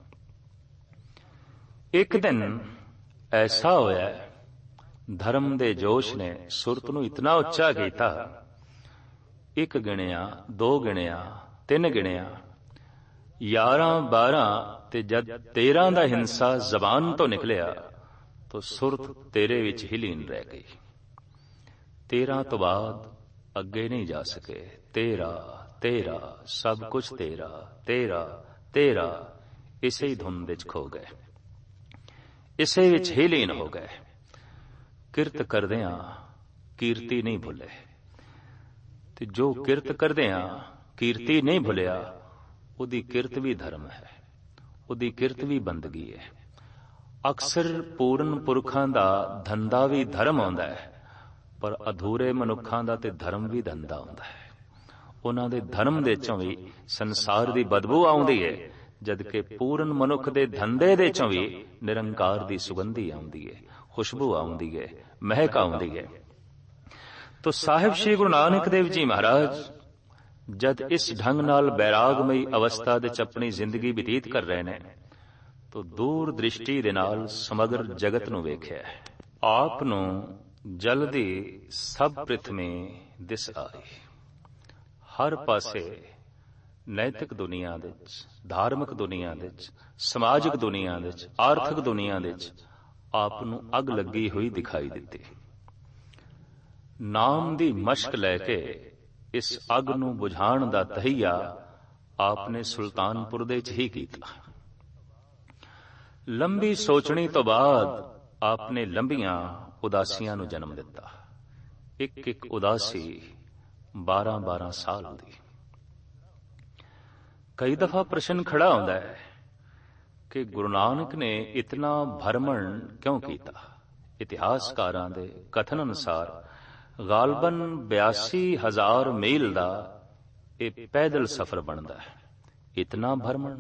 एक दिन ऐसा होया धर्म दे जोश ने सुरत नूं इतना उच्चा कीता, एक गिणिया, दो गिणिया, तीन गिणिया, यारां बारां ते जद तेरां दा हिंसा जबान तो निकलिया तो सुरत तेरे विच ही लीन रह गई। तेरह तो बाद अगे नहीं जा सके। तेरा तेरा सब कुछ तेरा तेरा तेरा इसे ही धुन विच खो गए, इसे विच ही लीन हो गए। किरत करदियां कीर्ति नहीं भुले, ते जो किरत करदियां कीर्ति नहीं भुलिया उदी किरत भी धर्म है, उदी किरत भी बंदगी है। अक्सर पूर्ण पुरखां दा धंधा भी धर्म आउंदा है, पर अधूरे मनुखां दा ते धर्म भी धंधा आउंदा है। उन्हां दे धर्म दे चों भी संसार दी बदबू आउंदी है, जदकि पूर्ण मनुख दे धंधे दे चों भी निरंकार दी सुगंधी आउंदी है, खुशबू आउंदी है, महक आउंदी है। तो साहिब श्री गुरु नानक देव जी महाराज जद इस ढंग नाल बैरागमई अवस्था दे च अपनी जिंदगी बतीत कर रहे ने, तो दूर दृष्टि दे नाल समग्र जगत नूं वेखिया। आप नूं जल्दी सब प्रथमे दिस आई। हर पासे नैतिक दुनिया दे च, धार्मिक दुनिया दे च, समाजिक दुनिया दे च, आर्थिक दुनिया दे च आप नूं अग लगी हुई दिखाई दिती। नाम दी मशक लैके इस अग नूं बुझाण दा तहिया आपने सुल्तानपुर दे च ही कीता। लंबी सोचनी तो बाद आपने लंबियां उदासियां नूं जन्म दिता। एक एक उदासी बारह बारह साल दी। कई दफा प्रश्न खड़ा होंदा है कि गुरु नानक ने इतना भरमण क्यों कीता। इतिहासकारां दे कथन अनुसार गालबन बयासी हजार मील दा एक पैदल सफर बनता है। इतना भरमण,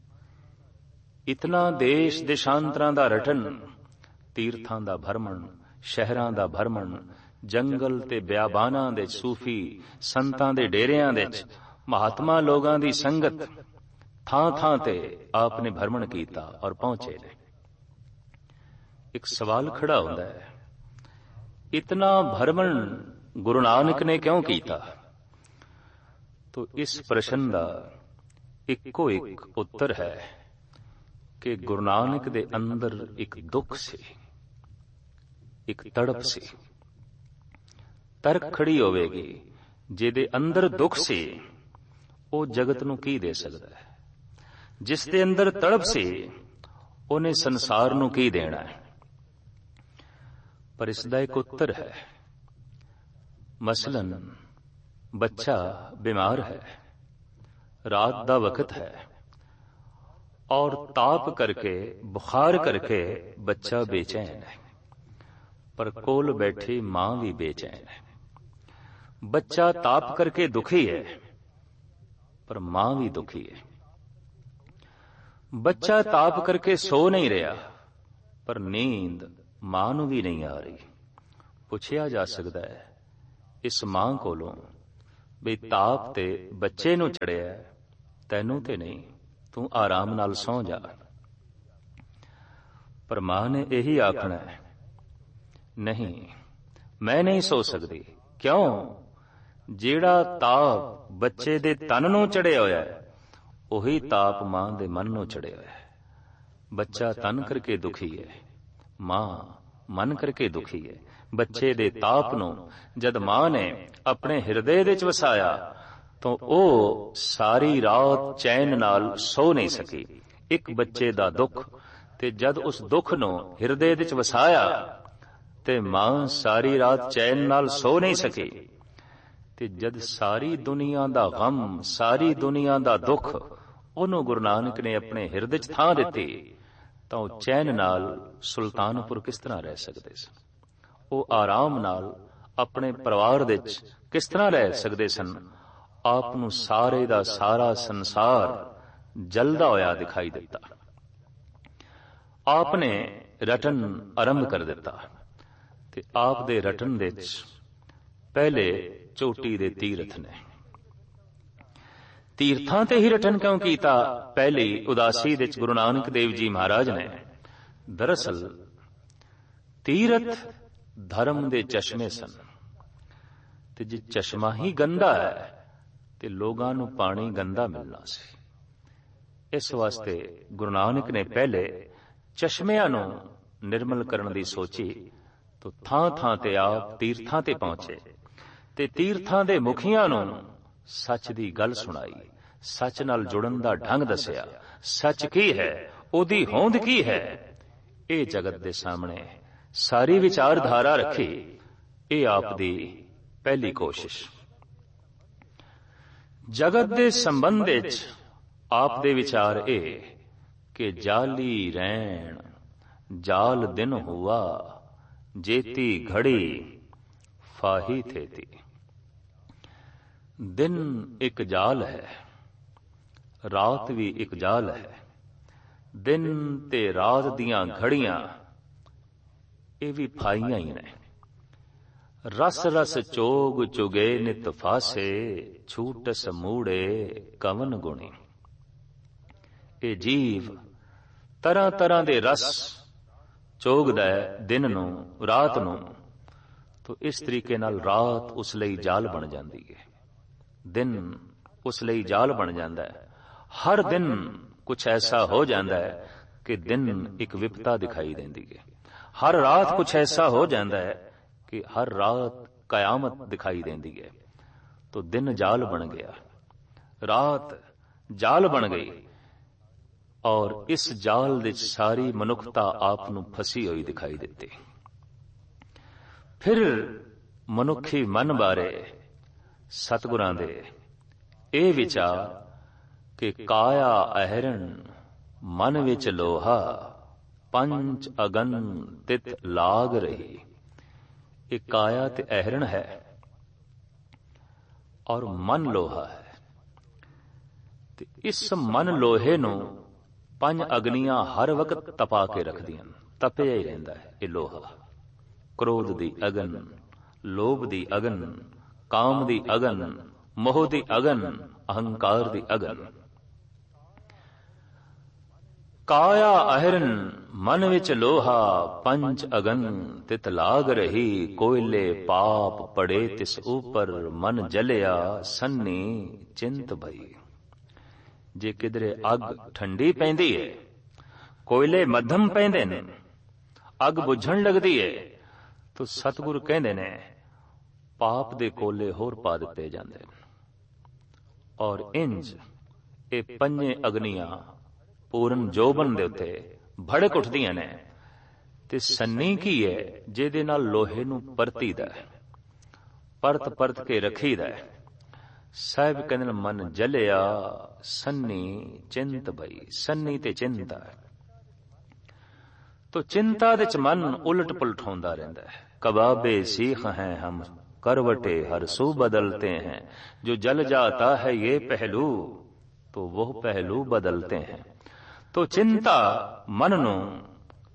इतना देश देशांतरां दा रटन, तीर्थां दा भरमण, शहरां दा भरमण, जंगल ते बियाबानां दे सूफी संतां दे डेरियां दे महात्मा लोगां दी संगत थां थां ते आपने भरमण कीता और पहुंचे ने। एक सवाल खड़ा होंदा है, इतना भरमण गुरु नानक ने क्यों कीता। तो इस प्रश्न का इको एक उत्तर है कि गुरु नानक दे अंदर एक दुख सी, एक तड़प सी। तर्क खड़ी होवेगी, जिहदे अंदर दुख सी वो जगत नूं की दे सकदा है। जिस दे अंदर तड़प सी उन्हें संसार नूं की देना है। पर इसदा एक उत्तर है। मसलन बच्चा बीमार है, रात दा वक्त है और ताप करके बुखार करके बच्चा बेचैन है, पर कोल बैठी मां भी बेचैन है। बच्चा ताप करके दुखी है पर मां भी दुखी है। बच्चा ताप करके सो नहीं रहा पर नींद मां नूं भी नहीं आ रही। ਪੁੱਛਿਆ ਜਾ ਸਕਦਾ ਹੈ ਇਸ ਮਾਂ ਕੋਲੋਂ ਵੀ ਤਾਪ ਤੇ ਬੱਚੇ ਨੂੰ ਚੜਿਆ, ਤੈਨੂੰ ਤੇ ਨਹੀਂ, ਤੂੰ ਆਰਾਮ ਨਾਲ ਸੌਂ ਜਾ। ਪਰ ਮਾਂ ਨੇ ਇਹੀ ਆਖਣਾ ਹੈ, ਨਹੀਂ, ਮੈਂ ਨਹੀਂ ਸੋ ਸਕਦੀ। ਕਿਉਂ? ਜਿਹੜਾ ਤਾਪ ਬੱਚੇ ਦੇ ਤਨ ਨੂੰ ਚੜਿਆ ਹੋਇਆ ਹੈ, ਉਹੀ ਤਾਪ ਮਾਂ ਦੇ ਮਨ ਨੂੰ ਚੜਿਆ ਹੋਇਆ ਹੈ। ਬੱਚਾ ਤਨ ਕਰਕੇ ਦੁਖੀ ਹੈ, ਮਾਂ ਮਨ ਕਰਕੇ ਦੁਖੀ ਹੈ। ਬੱਚੇ ਦੇ ਤਾਪ ਨੂੰ ਜਦ ਮਾਂ ਨੇ ਆਪਣੇ ਹਿਰਦੇ ਵਿੱਚ ਵਸਾਇਆ ਤਾਂ ਉਹ ਸਾਰੀ ਰਾਤ ਚੈਨ ਨਾਲ ਸੋ ਨਹੀਂ ਸਕੀ। ਇੱਕ ਬੱਚੇ ਦਾ ਦੁੱਖ, ਤੇ ਜਦ ਉਸ ਦੁੱਖ ਨੂੰ ਹਿਰਦੇ ਵਿੱਚ ਵਸਾਇਆ ਤੇ ਮਾਂ ਸਾਰੀ ਰਾਤ ਚੈਨ ਨਾਲ ਸੋ ਨਹੀਂ ਸਕੀ। ਤੇ ਜਦ ਸਾਰੀ ਦੁਨੀਆ ਦਾ ਗਮ, ਸਾਰੀ ਦੁਨੀਆ ਦਾ ਦੁੱਖ ਉਹਨੂੰ ਗੁਰੂ ਨਾਨਕ ਨੇ ਆਪਣੇ ਹਿਰਦੇ 'ਚ ਥਾਂ ਦਿੱਤੀ, ਤਾਂ ਉਹ ਚੈਨ ਨਾਲ ਸੁਲਤਾਨਪੁਰ ਕਿਸ ਤਰ੍ਹਾਂ ਰਹਿ ਸਕਦੇ ਸਨ? ਉਹ ਆਰਾਮ ਨਾਲ ਆਪਣੇ ਪਰਿਵਾਰ ਵਿੱਚ ਕਿਸ ਤਰ੍ਹਾਂ ਰਹਿ ਸਕਦੇ ਸਨ? ਆਪ ਨੂੰ ਸਾਰੇ ਦਾ ਸਾਰਾ ਸੰਸਾਰ ਜਲਦਾ ਹੋਇਆ ਦਿਖਾਈ ਦਿੱਤਾ। ਆਪ ਨੇ ਰਟਨ ਆਰੰਭ ਕਰ ਦਿੱਤਾ ਤੇ ਆਪ ਦੇ ਰਟਨ ਵਿੱਚ ਪਹਿਲੇ ਚੋਟੀ ਦੇ ਤੀਰਥ ਨੇ। ਤੀਰਥਾਂ ਤੇ ਹੀ ਰਟਨ ਕਿਉਂ ਕੀਤਾ? ਪਹਿਲੀ ਉਦਾਸੀ ਵਿੱਚ ਗੁਰੂ ਨਾਨਕ ਦੇਵ ਜੀ ਮਹਾਰਾਜ ਨੇ ਦਰਅਸਲ ਤੀਰਥ ਧਰਮ ਦੇ ਚਸ਼ਮੇ ਸਨ, ਤੇ ਜੇ ਚਸ਼ਮਾ ਹੀ ਗੰਦਾ ਹੈ ਤੇ ਲੋਕਾਂ ਨੂੰ ਪਾਣੀ ਗੰਦਾ ਮਿਲਣਾ ਸੀ। ਇਸ ਵਾਸਤੇ ਗੁਰੂ ਨਾਨਕ ਨੇ ਪਹਿਲੇ ਚਸ਼ਮਿਆਂ ਨੂੰ ਨਿਰਮਲ ਕਰਨ ਦੀ ਸੋਚੀ, ਤਾਂ ਥਾਂ ਥਾਂ ਤੇ ਆਪ ਤੀਰਥਾਂ ਤੇ ਪਹੁੰਚੇ ਤੇ ਤੀਰਥਾਂ ਦੇ ਮੁਖੀਆਂ ਨੂੰ ਸੱਚ ਦੀ ਗੱਲ ਸੁਣਾਈ, ਸੱਚ ਨਾਲ ਜੁੜਨ ਦਾ ਢੰਗ ਦੱਸਿਆ। ਸੱਚ ਕੀ ਹੈ, ਉਹਦੀ ਹੋਂਦ ਕੀ ਹੈ, ਇਹ ਜਗਤ ਦੇ ਸਾਹਮਣੇ ਸਾਰੀ ਵਿਚਾਰਧਾਰਾ ਰੱਖੀ। ਇਹ ਆਪ ਦੀ ਪਹਿਲੀ ਕੋਸ਼ਿਸ਼। ਜਗਤ ਦੇ ਸੰਬੰਧ ਵਿੱਚ ਆਪ ਦੇ ਵਿਚਾਰ ਇਹ ਕਿ ਜਾਲੀ ਰਹਿਣ ਜਾਲ ਦਿਨ ਹੁਆ, ਜੇਤੀ ਘੜੀ ਫਾਹੀ ਥੇਤੀ। ਦਿਨ ਇੱਕ ਜਾਲ ਹੈ, ਰਾਤ ਵੀ ਇੱਕ ਜਾਲ ਹੈ। ਦਿਨ ਤੇ ਰਾਤ ਦੀਆਂ ਘੜੀਆਂ ਇਹ ਵੀ ਫਾਈਆਂ ਹੀ ਨੇ। ਰਸ ਰਸ ਚੋਗ ਚੁਗੇ ਨਿਤ ਫਾਸੇ, ਛੂਟਸ ਮੂੜੇ ਕਵਨ ਗੁਣੀ। ਇਹ ਜੀਵ ਤਰ੍ਹਾਂ ਤਰ੍ਹਾਂ ਦੇ ਰਸ ਚੋਗਦਾ ਹੈ ਦਿਨ ਨੂੰ, ਰਾਤ ਨੂੰ, ਤਾਂ ਇਸ ਤਰੀਕੇ ਨਾਲ ਰਾਤ ਉਸ ਲਈ ਜਾਲ ਬਣ ਜਾਂਦੀ ਹੈ, ਦਿਨ ਉਸ ਲਈ ਜਾਲ ਬਣ ਜਾਂਦਾ ਹੈ। ਹਰ ਦਿਨ ਕੁਛ ਐਸਾ ਹੋ ਜਾਂਦਾ ਹੈ ਕਿ ਦਿਨ ਇੱਕ ਵਿਪਤਾ ਦਿਖਾਈ ਦਿੰਦੀ ਹੈ। ਹਰ ਰਾਤ ਕੁਛ ਐਸਾ ਹੋ ਜਾਂਦਾ ਹੈ ਕਿ ਹਰ ਰਾਤ ਕयामत ਦਿਖਾਈ ਦਿੰਦੀ ਹੈ। तो दिन जाल बन गया, रात जाल बन गई, और इस जाल विच सारी मनुखता आप नूं फसी हुई दिखाई दिती। फिर मनुखी मन बारे सतगुरां दे ਇਹ विचार कि काया अहरण मन विच लोहा, पंच अगन तित लाग रही। एक काया ते अहरण है और मन लोहा है। ते इस मन लोहे नूं पंज अग्नियां हर वक्त तपा के रखदियां, तपिया ही रहिंदा है ये लोहा। क्रोध दी अगन, लोभ दी अगन, काम दी अगन, मोह दी अगन, अहंकार दी अगन। काया अहरन मन विच लोहा, पंच अगन तित लाग रही। कोयले पाप पड़े तिस ऊपर, मन जलिया सन्नी चिंत भई। जे किधरे अग ठंडी पैंदी है, कोयले मध्यम पैंदे ने, अग बुझण लगदी है, तो सतगुरु कहंदे ने पाप दे कोले होर पा दिते जांदे ने। और इंज ये पंजे अग्नियां पूर्ण जोबन दे उत्ते भड़क उठदियां ने। ते सन्नी की है जिहदे नाल लोहे नूं परतीदा है, परत परत के रखीदा है। साहिब कहंदे मन जलिया सन्नी चिंत भई। सन्नी ते चिंता है, तो चिंता दे च मन उलट पुलट होंदा रहिंदा है। कबाबे सीख हैं हम, करवटे हर सू बदलते हैं। जो जल जाता है ये पहलू, तो वो पहलू बदलते हैं। तो चिंता मन नूं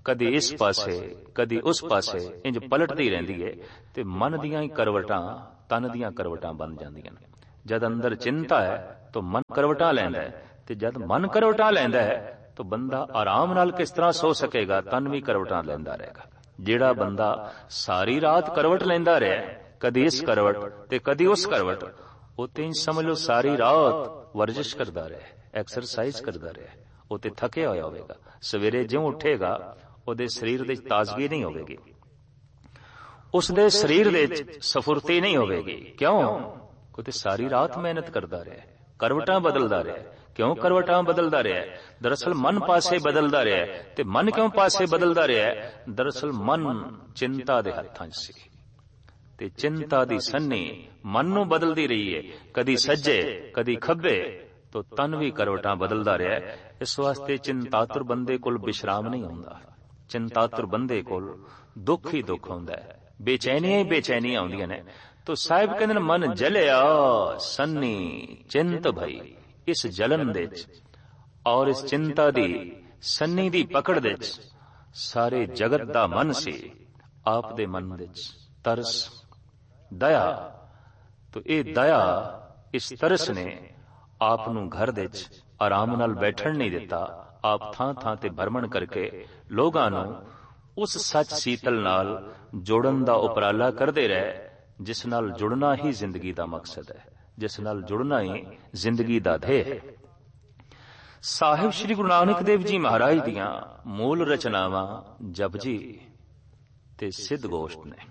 कदी इस पासे कदी उस पासे इंज पलटदी रहिंदी है ते मन दियां ही करवटां तन दियां करवटां बन जांदियां ने। जद अंदर चिंता है तो मन करवटां लैंदा है, ते जद मन करवटां लैंदा है तो बंदा आराम नाल किस तरह सो सकेगा, तन भी करवटां लैंदा रहेगा। जेड़ा बंदा सारी रात करवट लैंदा रहे, कदी इस करवट ते कदी उस करवट, ਉਹ ਤੇ ਸਮਝ ਲਓ ਸਾਰੀ ਰਾਤ ਵਰਜਿਸ਼ ਕਰਦਾ ਰਿਹਾ, ਐਕਸਰਸਾਈਜ਼ ਕਰਦਾ ਰਿਹਾ, ਉਹ ਤੇ ਥੱਕਿਆ ਹੋਇਆ ਹੋਵੇਗਾ। ਸਵੇਰੇ ਜਿਉਂ ਉੱਠੇਗਾ ਉਹਦੇ ਸਰੀਰ ਦੇ ਵਿੱਚ ਤਾਜ਼ਗੀ ਨਹੀਂ ਹੋਵੇਗੀ, ਉਸਦੇ ਸਰੀਰ ਦੇ ਵਿੱਚ ਸਫੁਰਤੀ ਨਹੀਂ ਹੋਵੇਗੀ। ਕਿਉਂ? ਉਹ ਤੇ ਸਾਰੀ ਰਾਤ ਮਿਹਨਤ ਕਰਦਾ ਰਿਹਾ, ਕਰਵਟਾਂ ਬਦਲਦਾ ਰਿਹਾ। ਕਿਉਂ ਕਰਵਟਾਂ ਬਦਲਦਾ ਰਿਹਾ? ਦਰਅਸਲ ਮਨ ਪਾਸੇ ਬਦਲਦਾ ਰਿਹਾ। ਤੇ ਮਨ ਕਿਉਂ ਪਾਸੇ ਬਦਲਦਾ ਰਿਹਾ? ਦਰਅਸਲ ਮਨ ਚਿੰਤਾ ਦੇ ਹੱਥਾਂ 'ਚ ਸੀ, ਤੇ ਚਿੰਤਾ ਦੀ ਸੰਨੀ ਮਨ ਨੂੰ ਬਦਲਦੀ ਰਹੀ ਹੈ, ਕਦੀ ਸੱਜੇ ਕਦੀ ਖੱਬੇ, तो तन भी करवटां बदलदा रहा है। इस वास्ते चिंतातुर बंदे कोल विश्राम नहीं हुंदा। चिंतातुर बंदे कोल दुख ही दुख हुंदा है, बेचैनियां ही बेचैनियां आउंदियां ने। तो साहिब कहंदे मन जलिया सन्नी चिंत भई, इस जलन दे और इस चिंता दी सन्नी दी पकड़ दे सारे जगत दा मन सी, आप दे मन दे तरस दया। तो ये दया इस तरस ने आप नूं घर दे आराम नाल बैठण नहीं दिता। आप थां थां ते भरमण करके लोगां नूं उस सच सीतल नाल जोड़न दा उपराला करदे रहे, जिस नाल जुड़ना ही जिंदगी दा मकसद है, जिस नाल जुड़ना ही जिंदगी दा ध्येय है। साहिब श्री गुरु नानक देव जी महाराज दियां मूल रचनावां जपजी ते सिद्ध गोष्ट ने।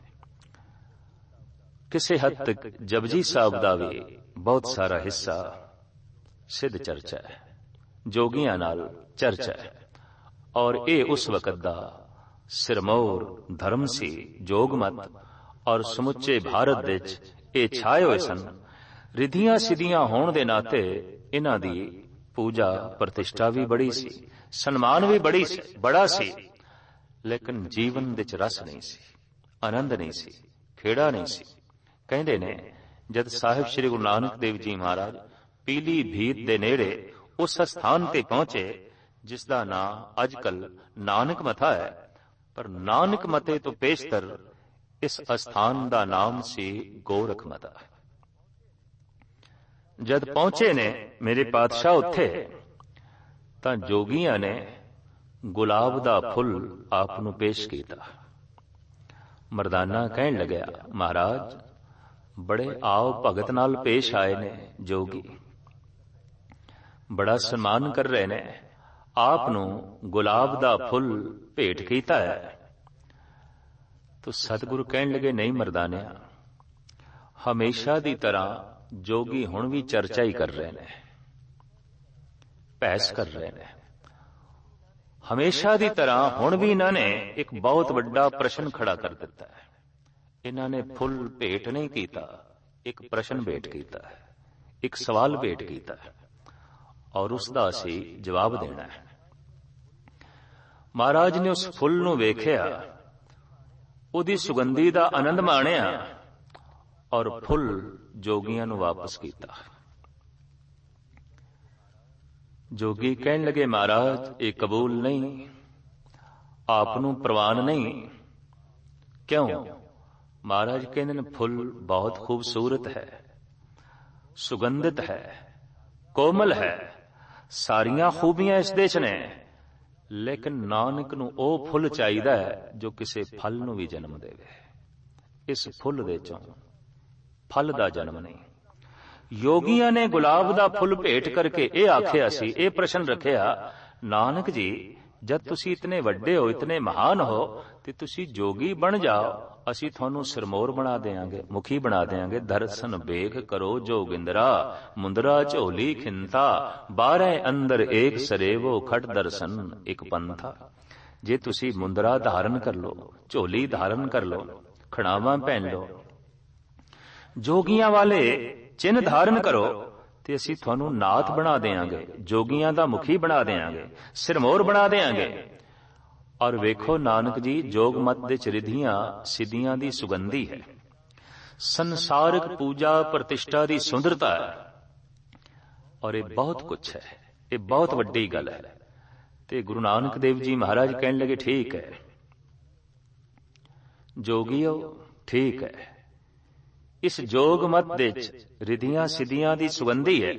किसी हद तक जपजी साहब दा भी बहुत सारा हिस्सा सिद्ध चर्चा है, जोगियां नाल चर्चा है। और ये उस वक्त दा सिरमौर धर्म सी, जोग मत, और समुचे भारत दे ये छाए हुए सन। रिधियां सिद्धियां होण दे नाते इन्हां दी पूजा प्रतिष्ठा भी बड़ी सी, सन्मान भी बड़ी सी, बड़ा सी, लेकिन जीवन दे च रस नहीं सी, आनंद नहीं सी, खेड़ा नहीं सी। कहंदे ने जद साहिब श्री गुरु नानक देव जी महाराज पीली भीत दे नेड़े उस स्थान ते पहुंचे जिसदा नां अजकल नानक मथा है, पर नानक मते तो पेशतर इस स्थान दा नाम सी गोरख मता। जद पहुंचे ने मेरे पातशाह उत्थे, तां जोगियां ने गुलाब दा फुल आप नूं पेश कीता। मरदाना कहण लगया, महाराज बड़े आओ भगत नाल पेश आए ने जोगी, बड़ा सम्मान कर रहे ने, आप नूं गुलाब दा फुल भेट कीता है। तो सतगुरु कहण लगे, नहीं मरदानिया, हमेशा दी तरह जोगी हुण भी चर्चा ही कर रहे ने, बहस कर रहे ने। हमेशा दी तरह हुण भी इन्होंने एक बहुत बड़ा प्रश्न खड़ा कर दिता है। इन्होंने फुल भेट नहीं कीता, एक प्रश्न भेट कीता है, एक सवाल भेट कीता है, और उसदा असी जवाब देना है। महाराज ने उस फुल नूं वेखिया, उहदी सुगंधी दा आनंद माणिया, और फुल जोगियां नूं वापस कीता। जोगी कहण लगे, महाराज ये कबूल नहीं, आप नूं प्रवान नहीं। क्यों? महाराज कहंदे ने फुल बहुत खूबसूरत है, सुगंधित है, कोमल है, सारियां खूबियां इस देश ने, लेकिन नानक नूं ओह फुल चाहीदा है जो किसी फल नूं भी जन्म देवे। इस फुल दे चों फल दा जन्म नहीं। योगियां ने गुलाब दा फुल भेट करके ये आखिया सी, ये प्रश्न रखिया, नानक जी जद तुसी इतने वड्डे हो, इतने महान हो, ते तुसी जोगी बन जाओ, असी थानू सिरमौर बना देंगे, मुखी बना देंगे। दर्शन बेख करो जोगिंदरा, मुंदरा झोली खिंता, बारह अंदर एक सरेवो, खट दर्शन एक पंथा। जे तुसी मुंदरा धारण कर लो, झोली धारण कर लो, खड़ावा पहन लो, जोगियां वाले चिन्ह धारण करो, ते असी थानू नाथ बना देंगे, जोगियां दा मुखी बना देंगे, सिरमौर बना देंगे। और वेखो नानक जी, जोग मत दे रिधियां सिद्धियां दी सुगंधी है, संसारिक पूजा प्रतिष्ठा दी सुंदरता है, और ये बहुत कुछ है, ये बहुत वड्डी गल है। ਤੇ ਗੁਰੂ ਨਾਨਕ ਦੇਵ ਜੀ ਮਹਾਰਾਜ ਕਹਿਣ ਲੱਗੇ, ਠੀਕ ਹੈ ਜੋਗੀਓ, ਠੀਕ ਹੈ, ਇਸ ਜੋਗ ਮਤ ਦੇ ਵਿੱਚ ਰਿਧੀਆਂ ਸਿੱਧੀਆਂ ਦੀ ਸੁਗੰਧੀ ਹੈ,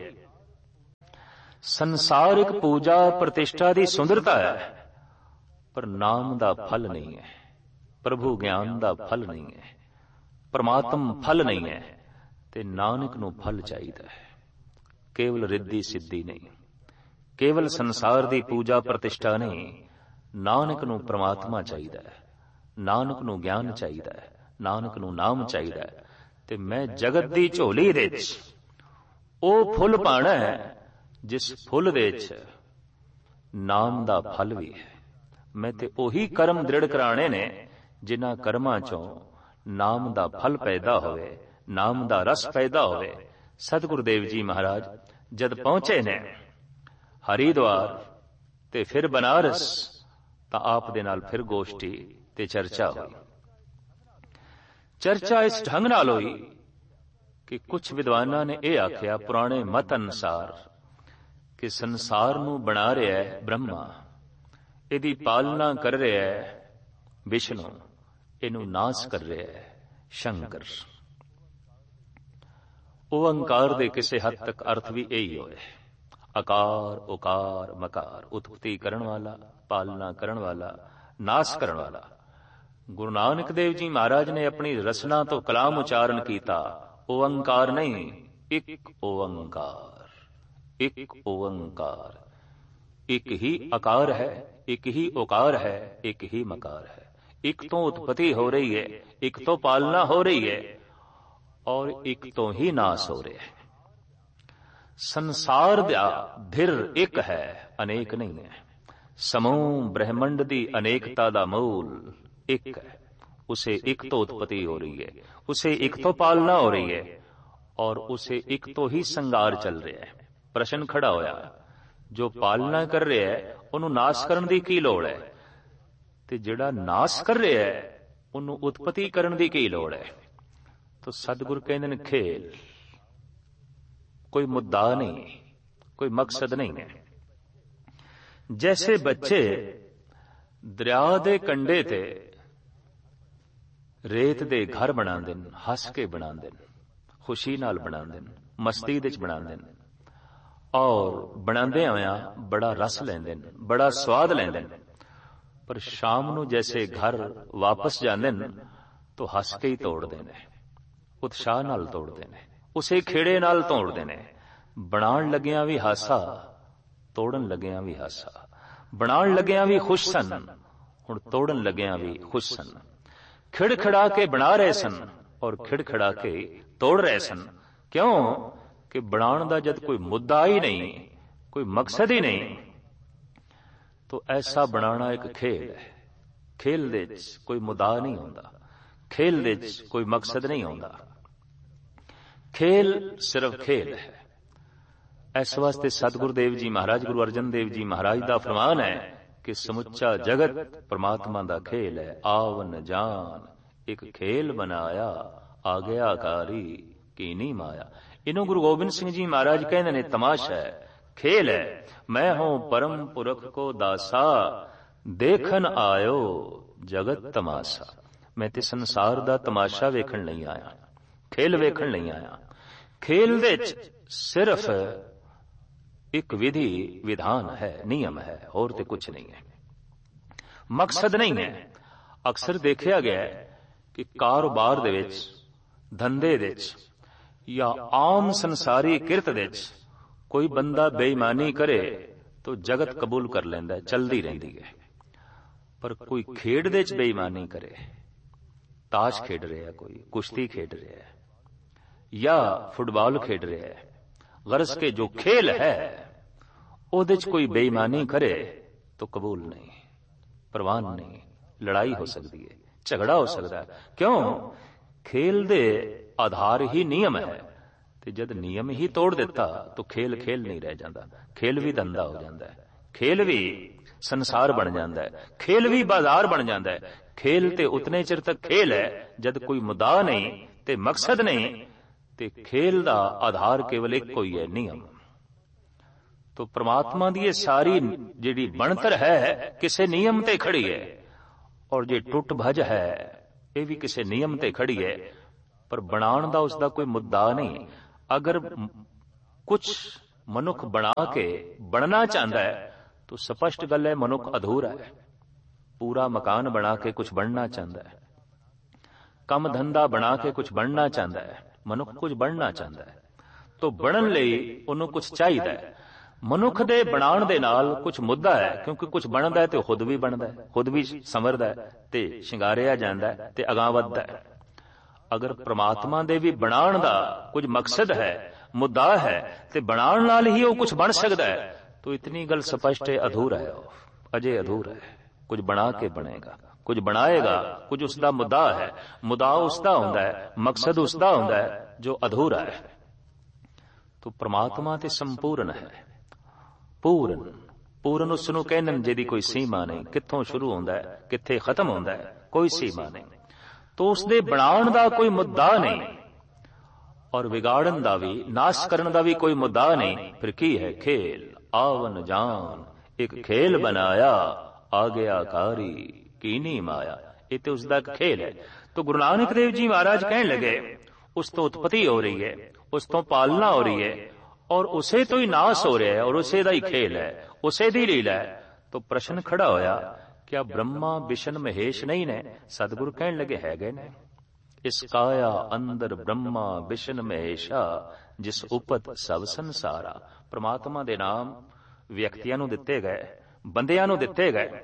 ਸੰਸਾਰਿਕ ਪੂਜਾ ਪ੍ਰਤਿਸ਼ਠਾ ਦੀ ਸੁੰਦਰਤਾ ਹੈ, ਪਰ ਨਾਮ ਦਾ ਫਲ ਨਹੀਂ ਹੈ, ਪ੍ਰਭੂ ਗਿਆਨ ਦਾ ਫਲ ਨਹੀਂ ਹੈ, ਪਰਮਾਤਮ ਫਲ ਨਹੀਂ ਹੈ। ਤੇ ਨਾਨਕ ਨੂੰ ਫਲ ਚਾਹੀਦਾ ਹੈ, ਕੇਵਲ ਰਿੱਧੀ ਸਿੱਧੀ ਨਹੀਂ, ਕੇਵਲ ਸੰਸਾਰ ਦੀ ਪੂਜਾ ਪ੍ਰਤਿਸ਼ਠਾ ਨਹੀਂ। ਨਾਨਕ ਨੂੰ ਪ੍ਰਮਾਤਮਾ ਚਾਹੀਦਾ ਹੈ, ਨਾਨਕ ਨੂੰ ਗਿਆਨ ਚਾਹੀਦਾ ਹੈ, ਨਾਨਕ ਨੂੰ ਨਾਮ ਚਾਹੀਦਾ ਹੈ। ਤੇ ਮੈਂ ਜਗਤ ਦੀ ਝੋਲੀ ਦੇ ਵਿੱਚ ਉਹ ਫੁੱਲ ਪਾਣਾ ਹੈ ਜਿਸ ਫੁੱਲ ਦੇ ਵਿੱਚ ਨਾਮ ਦਾ ਫਲ ਵੀ ਹੈ। ਮੈਂ ਤੇ ਉਹੀ ਕਰਮ ਦ੍ਰਿੜ ਕਰਾਣੇ ਨੇ ਜਿਨ੍ਹਾਂ ਕਰਮਾਂ ਚੋਂ ਨਾਮ ਦਾ ਫਲ ਪੈਦਾ ਹੋਵੇ, ਨਾਮ ਦਾ ਰਸ ਪੈਦਾ ਹੋਵੇ। ਸਤਿਗੁਰੂ ਦੇਵ ਜੀ ਮਹਾਰਾਜ ਜਦ ਪਹੁੰਚੇ ਨੇ ਹਰਿਦੁਆਰ ਤੇ ਫਿਰ ਬਨਾਰਸ, ਤਾਂ ਆਪ ਦੇ ਨਾਲ ਫਿਰ ਗੋਸ਼ਟੀ ਤੇ ਚਰਚਾ ਹੋਈ। ਚਰਚਾ ਇਸ ਢੰਗ ਨਾਲ ਹੋਈ ਕਿ ਕੁਝ ਵਿਦਵਾਨਾਂ ਨੇ ਇਹ ਆਖਿਆ, ਪੁਰਾਣੇ ਮਤ ਅਨੁਸਾਰ, ਕਿ ਸੰਸਾਰ ਨੂੰ ਬਣਾ ਰਿਹਾ ਹੈ ਬ੍ਰਹਮਾ, ਇਹਦੀ ਪਾਲਣਾ ਕਰ ਰਿਹਾ ਹੈ ਵਿਸ਼ਨੂੰ, ਇਹਨੂੰ ਨਾਸ ਕਰ ਰਿਹਾ ਹੈ ਸ਼ੰਕਰ। ਓਅੰਕਾਰ ਦੇ ਕਿਸੇ ਹੱਦ ਤੱਕ ਅਰਥ ਵੀ ਇਹੀ ਹੋਏ, ਆਕਾਰ ਉਕਾਰ ਮਕਾਰ, ਉਤਪਤੀ ਕਰਨ ਵਾਲਾ, ਪਾਲਣਾ ਕਰਨ ਵਾਲਾ, ਨਾਸ ਕਰਨ ਵਾਲਾ। ਗੁਰੂ ਨਾਨਕ ਦੇਵ ਜੀ ਮਹਾਰਾਜ ਨੇ ਆਪਣੀ ਰਸਨਾ ਤੋਂ ਕਲਾਮ ਉਚਾਰਨ ਕੀਤਾ, ਓਅੰਕਾਰ ਨਹੀਂ, ਇੱਕ ਓਅੰਕਾਰ, ਇੱਕ ਓਅੰਕਾਰ। ਇੱਕ ਹੀ ਆਕਾਰ ਹੈ, ਇੱਕ ਹੀ ਓਕਾਰ ਹੈ, ਇੱਕ ਹੀ ਮਕਾਰ ਹੈ। ਇੱਕ ਤੋਂ ਉਤਪਤੀ ਹੋ ਰਹੀ ਹੈ, ਇੱਕ ਤੋਂ ਪਾਲਣਾ ਹੋ ਰਹੀ ਹੈ, ਔਰ ਇੱਕ ਤੋਂ ਹੀ ਨਾਸ ਹੋ ਰਿਹਾ ਹੈ। ਸੰਸਾਰ ਦਾ ਧਿਰ ਇੱਕ ਹੈ, ਅਨੇਕ ਨਹੀਂ ਹੈ। ਸਮੂਹ ਬ੍ਰਹਿਮੰਡ ਦੀ ਅਨੇਕਤਾ ਦਾ ਮੂਲ ਇੱਕ ਹੈ। ਉਸੇ ਇੱਕ ਤੋਂ ਉਤਪਤੀ ਹੋ ਰਹੀ ਹੈ, ਉਸੇ ਇੱਕ ਤੋਂ ਪਾਲਣਾ ਹੋ ਰਹੀ ਹੈ, ਔਰ ਉਸੇ ਇੱਕ ਤੋਂ ਹੀ ਸੰਘਾਰ ਚੱਲ ਰਿਹਾ ਹੈ। ਪ੍ਰਸ਼ਨ ਖੜਾ ਹੋਇਆ, ਜੋ ਪਾਲਣਾ ਕਰ ਰਿਹਾ ਹੈ ਉਹਨੂੰ ਨਾਸ ਕਰਨ ਦੀ ਕੀ ਲੋੜ ਹੈ, ਤੇ ਜਿਹੜਾ ਨਾਸ ਕਰ ਰਿਹਾ ਹੈ ਉਹਨੂੰ ਉਤਪਤੀ ਕਰਨ ਦੀ ਕੀ ਲੋੜ ਹੈ। ਤਾਂ ਸਤਿਗੁਰ ਕਹਿੰਦੇ ਨੇ, ਖੇਲ, ਕੋਈ ਮੁੱਦਾ ਨਹੀਂ, ਕੋਈ ਮਕਸਦ ਨਹੀਂ ਹੈ। ਜੈਸੇ ਬੱਚੇ ਦਰਿਆ ਦੇ ਕੰਢੇ ਤੇ ਰੇਤ ਦੇ ਘਰ ਬਣਾਉਂਦੇ ਨੇ, ਹੱਸ ਕੇ ਬਣਾਉਂਦੇ ਨੇ, ਖੁਸ਼ੀ ਨਾਲ ਬਣਾਉਂਦੇ ਨੇ, ਮਸਤੀ ਦੇ ਵਿੱਚ ਬਣਾਉਂਦੇ ਨੇ, ਔਰ ਬਣਾਉਂਦੇ ਹੋਇਆਂ ਬੜਾ ਰਸ ਲੈਂਦੇ ਨੇ, ਬੜਾ ਸਵਾਦ ਲੈਂਦੇ ਨੇ। ਪਰ ਸ਼ਾਮ ਨੂੰ ਜੈਸੇ ਘਰ ਵਾਪਸ ਜਾਂਦੇ ਨੇ ਤਾਂ ਹੱਸ ਕੇ ਹੀ ਤੋੜਦੇ ਨੇ, ਉਤਸ਼ਾਹ ਨਾਲ ਤੋੜਦੇ ਨੇ, ਉਸੇ ਖੇੜੇ ਨਾਲ ਤੋੜਦੇ ਨੇ। ਬਣਾਉਣ ਲੱਗਿਆਂ ਵੀ ਹਾਸਾ, ਤੋੜਨ ਲੱਗਿਆਂ ਵੀ ਹਾਸਾ। ਬਣਾਉਣ ਲੱਗਿਆਂ ਵੀ ਖੁਸ਼ ਸਨ, ਹੁਣ ਤੋੜਨ ਲੱਗਿਆਂ ਵੀ ਖੁਸ਼ ਸਨ। ਖਿੜਖਿੜਾ ਕੇ ਬਣਾ ਰਹੇ ਸਨ ਔਰ ਖਿੜਖਿੜਾ ਕੇ ਤੋੜ ਰਹੇ ਸਨ। ਕਿਉਂ? ਕਿ ਬਣਾਉਣ ਦਾ ਜਦ ਕੋਈ ਮੁੱਦਾ ਹੀ ਨਹੀਂ, ਕੋਈ ਮਕਸਦ ਹੀ ਨਹੀਂ, ਤਾਂ ਐਸਾ ਬਣਾਉਣਾ ਇੱਕ ਖੇਲ ਹੈ। ਖੇਲ ਦੇ ਵਿੱਚ ਕੋਈ ਮੁੱਦਾ ਨਹੀਂ ਹੁੰਦਾ, ਖੇਲ ਦੇ ਵਿੱਚ ਕੋਈ ਮਕਸਦ ਨਹੀਂ ਹੁੰਦਾ। ਖੇਲ ਸਿਰਫ ਖੇਲ ਹੈ। ਇਸ ਵਾਸਤੇ ਸਤਿਗੁਰੂ ਦੇਵ ਜੀ ਮਹਾਰਾਜ, ਗੁਰੂ ਅਰਜਨ ਦੇਵ ਜੀ ਮਹਾਰਾਜ ਦਾ ਫਰਮਾਨ ਹੈ ਕਿ ਸਮੁੱਚਾ ਜਗਤ ਪਰਮਾਤਮਾ ਦਾ ਖੇਲ ਹੈ। ਆਵਨ ਜਾਨ ਇੱਕ ਖੇਲ ਬਣਾਇਆ, ਆਗਿਆਕਾਰੀ ਕੀਨੀ ਮਾਇਆ। ਇਹਨੂੰ ਗੁਰੂ ਗੋਬਿੰਦ ਸਿੰਘ ਜੀ ਮਹਾਰਾਜ ਕਹਿੰਦੇ ਨੇ, ਤਮਾਸ਼ਾ ਹੈ, ਖੇਲ ਹੈ। ਮੈਂ ਹੂੰ ਪਰਮ ਪੁਰਖ ਕੋ ਦਾਸਾ, ਦੇਖਣ ਆਇਓ ਜਗਤ ਤਮਾਸ਼ਾ। ਮੈਂ ਤੇ ਸੰਸਾਰ ਦਾ ਤਮਾਸ਼ਾ ਵੇਖਣ ਨਹੀਂ ਆਇਆ, ਖੇਲ ਵੇਖਣ ਨਹੀਂ ਆਇਆ। ਖੇਲ ਦੇ ਵਿੱਚ ਸਿਰਫ ਇੱਕ ਵਿਧੀ ਵਿਧਾਨ ਹੈ, ਨਿਯਮ ਹੈ, ਹੋਰ ਤੇ ਕੁਛ ਨਹੀਂ ਹੈ, ਮਕਸਦ ਨਹੀਂ ਹੈ। ਅਕਸਰ ਦੇਖਿਆ ਗਿਆ ਕਿ ਕਾਰੋਬਾਰ ਦੇ ਵਿੱਚ, ਧੰਦੇ ਦੇ ਵਿੱਚ, ਜਾਂ ਆਮ ਸੰਸਾਰੀ ਕਿਰਤ ਦੇ ਵਿੱਚ ਕੋਈ ਬੰਦਾ ਬੇਈਮਾਨੀ ਕਰੇ ਤਾਂ ਜਗਤ ਕਬੂਲ ਕਰ ਲੈਂਦਾ, ਚਲਦੀ ਰਹਿੰਦੀ ਹੈ। ਪਰ ਕੋਈ ਖੇਡ ਦੇ ਵਿੱਚ ਬੇਈਮਾਨੀ ਕਰੇ, ਤਾਸ਼ ਖੇਡ ਰਿਹਾ, ਕੋਈ ਕੁਸ਼ਤੀ ਖੇਡ ਰਿਹਾ ਹੈ, ਜਾਂ ਫੁੱਟਬਾਲ ਖੇਡ ਰਿਹਾ ਹੈ, ਗਰਜ਼ ਕੇ ਜੋ ਖੇਲ ਹੈ ਉਹਦੇ ਚ ਕੋਈ ਬੇਈਮਾਨੀ ਕਰੇ ਤਾਂ ਕਬੂਲ ਨਹੀਂ, ਪ੍ਰਵਾਨ ਨਹੀਂ। ਲੜਾਈ ਹੋ ਸਕਦੀ ਹੈ, ਝਗੜਾ ਹੋ ਸਕਦਾ ਹੈ। ਕਿਉਂ? ਖੇਲ ਦੇ ਆਧਾਰ ਹੀ ਨਿਯਮ ਹੈ, ਤੇ ਜਦ ਨਿਯਮ ਹੀ ਤੋੜ ਦਿੱਤਾ ਤਾਂ ਖੇਲ ਖੇਲ ਨਹੀਂ ਰਹਿ ਜਾਂਦਾ, ਖੇਲ ਵੀ ਧੰਦਾ ਹੋ ਜਾਂਦਾ ਹੈ, ਖੇਲ ਵੀ ਸੰਸਾਰ ਬਣ ਜਾਂਦਾ ਹੈ, ਖੇਲ ਵੀ ਬਾਜ਼ਾਰ ਬਣ ਜਾਂਦਾ ਹੈ। ਖੇਲ ਤੇ ਉਤਨੇ ਚਿਰ ਤੱਕ ਖੇਲ ਹੈ ਜਦ ਕੋਈ ਮੁੱਦਾ ਨਹੀਂ ਤੇ ਮਕਸਦ ਨਹੀਂ, ਤੇ ਖੇਲ ਦਾ ਆਧਾਰ ਕੇਵਲ ਇੱਕੋ ਹੀ ਹੈ, ਨਿਯਮ। तो परमात्मा की सारी जिहड़ी बनतर है किसी नियम ते खड़ी है, और जे टुट भज है यह भी किसी नियम ते खड़ी है, पर बनाण दा उसका कोई मुद्दा नहीं। अगर कुछ मनुख बना के बनना चाहता है तो स्पष्ट गल है मनुख अधूरा है। पूरा मकान बना के कुछ बनना चाहता है, कम धंधा बना के कुछ बनना चाहता है, मनुख कुछ बनना चाहता है, तो बनन लई उन्होंने कुछ चाहिए। मनुख दे बनाण दे नाल कुछ मुद्दा है, क्योंकि कुछ बनदा है तो खुद भी बनदा है, खुद भी संवरदा है ते शिंगारिया जांदा है ते अगां वधदा है। अगर परमात्मा दे भी बनाण दा कुछ मकसद है, मुद्दा है, ते बनाण नाल ही वो कुछ बन सकदा है, तो इतनी गल स्पष्ट है अधूरा है, अजे अधूरा है। कुछ बना के बनेगा, कुछ बनाएगा, कुछ उसका मुद्दा है, मुद्दा उसका हुंदा है, मकसद उसका हुंदा है जो अधूरा है। तो परमात्मा ते संपूर्ण है, पूर्ण पूर्ण उसनूं कहण जिहदी कोई सीमा नहीं, कित्थों शुरू होंदा है कित्थे खत्म होंदा है, कोई सीमा नहीं। तो उसदे बनाण दा कोई मुद्दा नहीं, और विगाड़न दा भी, नाश करन दा भी कोई मुद्दा नहीं। फिर की है खेल आवन जान, एक खेल बनाया आज्ञाकारी कीनी माया, ये तो उसका एक खेल है। तो गुरु नानक देव जी महाराज कहने लगे उस तो उत्पत्ति हो रही है, उस तो पालना हो रही है, और उसे तो ही नाश हो रहा है, और उसे दा ही खेल है, उसे दी लीला है। तो प्रश्न खड़ा होया, क्या ब्रह्मा विष्णु महेश नहीं ने? सतगुरु कहने लगे है गए ने। इस काया अंदर ब्रह्मा विष्णु महेशा, जिस उपत सब संसारा। परमात्मा दे नाम व्यक्तियां नूं दिते गए, बंदियां नूं दिते गए।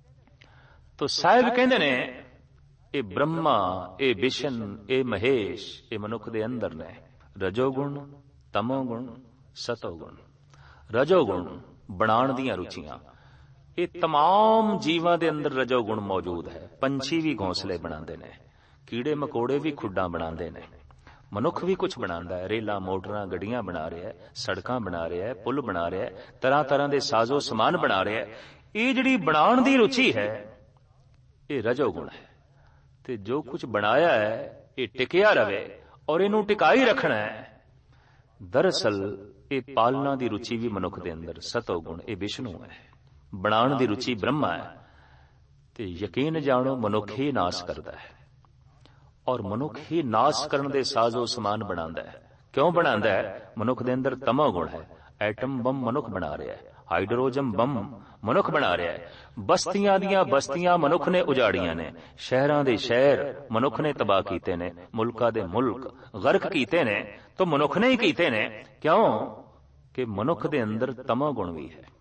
तो साहिब कहंदे ने ये ब्रह्मा, ये विष्णु, ये महेश, ये मनुख दे अंदर ने रजोगुण, तमोगुण, सतोगुण। रजोगुण बनाण दीयां रुचियां, ये तमाम जीवां दे अंदर रजोगुण मौजूद है। पंछी भी घोंसले बनांदे ने, कीड़े मकोड़े भी खुड्डां बनांदे ने, मनुख भी कुछ बनांदा है, रेला मोटरां गड्डियां बना रहा है, सड़कां बना रहा है, पुल बना रहा है, तरह तरह के साजो समान बना रहा है। ये जिहड़ी बनाण दी रुचि है ये रजोगुण है। ते जो कुछ बनाया है ये टिकिया रवे और इनू टिकाई रखना है। दरअसल ये पालना दी रुचि भी मनुख दे अंदर सतोगुण, ये विष्णु है। बनाण दी रुचि ब्रह्मा है। ते यकीन जानो मनुख ही नाश करता है, और मनुख ही नाश करने दे साजो समान बनांदा है। क्यों बनांदा है? मनुख दे अंदर तमोगुण है। एटम बम मनुख बना रहा है, हाइड्रोजन बम मनुख बना रहा है, बस्तियां दियां बस्तियां मनुख ने उजाड़ियां ने, शहरां दे शहर मनुख ने तबाह कीते ने, मुल्कां दे मुल्क गर्क कीते ने, तो मनुख ने ही कीते ने। क्यों कि मनुख दे अंदर तमोगुण भी है।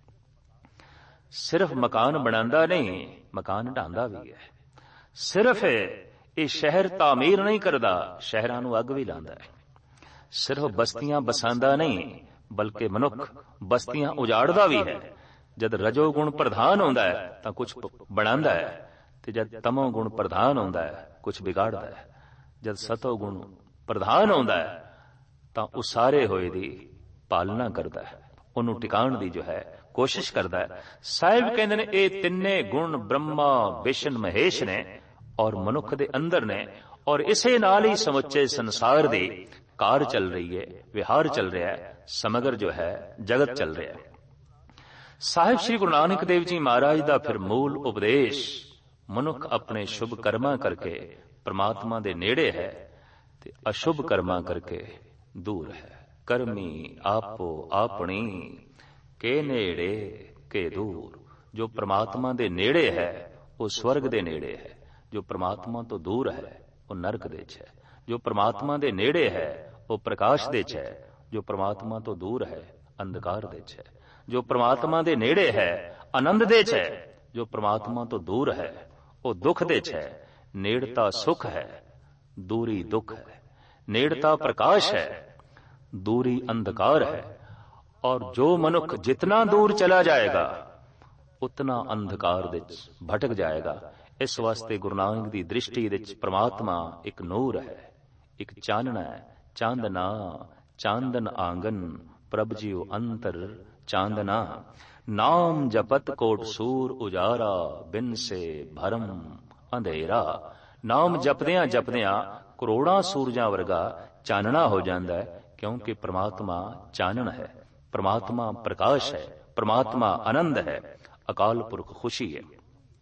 सिर्फ मकान बनांदा नहीं, मकान ढांदा भी है। सिर्फ ये शहर तामीर नहीं करदा, शहरां नूं अग भी लांदा है। सिर्फ बस्तियां बसांदा नहीं, बल्कि मनुख बस्तियां उजाड़दा भी है। जद रजोगुण प्रधान होंदा है तां कुछ बनांदा है, ते जद तमोगुण प्रधान होंदा है कुछ बिगाड़दा है। जद सतोगुण प्रधान होंदा है तां उसारे होए दी पालना करदा है, उन्हों टिकाण दी जो है कोशिश करदा है। साहिब कहंदे ने ये तिन्ने गुण ब्रह्मा विष्णु महेश ने और मनुख दे अंदर ने, और इसे नाल ही समुचे संसार दी कार चल रही है, विहार चल रहा है, समग्र जो है जगत चल रहा है। साहिब श्री गुरु नानक देव जी महाराज दा फिर मूल उपदेश, मनुख अपने शुभ कर्मा करके परमात्मा दे नेड़े है ते अशुभ कर्मा करके दूर है। कर्मी आपो आपनी के नेड़े के दूर। जो परमात्मा दे नेड़े है वो स्वर्ग दे नेड़े है, जो परमात्मा तो दूर है वो नरक दे च है। जो परमात्मा दे नेड़े है वो प्रकाश दे च है, जो परमात्मा तो दूर है अंधकार दे च है। जो परमात्मा दे नेड़े है आनंद दे च है, जो परमात्मा तो दूर है वो दुख दे च है। नेड़ता सुख है, दूरी दुख है। नेड़ता प्रकाश है, दूरी अंधकार है। और जो मनुख जितना दूर चला जाएगा उतना अंधकार दे भटक जाएगा। इस वास्ते गुरु नानक दी दृष्टि विच परमात्मा एक नूर है, एक चानना है। चांदना चांदन आंगन प्रभ जियो अंतर चांदना। नाम जपत कोट सूर उजारा बिन से भरम अंधेरा। नाम जपदियां जपदियां करोड़ां सूरजां वर्गा चानना हो जाता है, क्योंकि परमात्मा चानन है। परमात्मा प्रकाश है, परमात्मा आनंद है, अकाल पुरख खुशी है।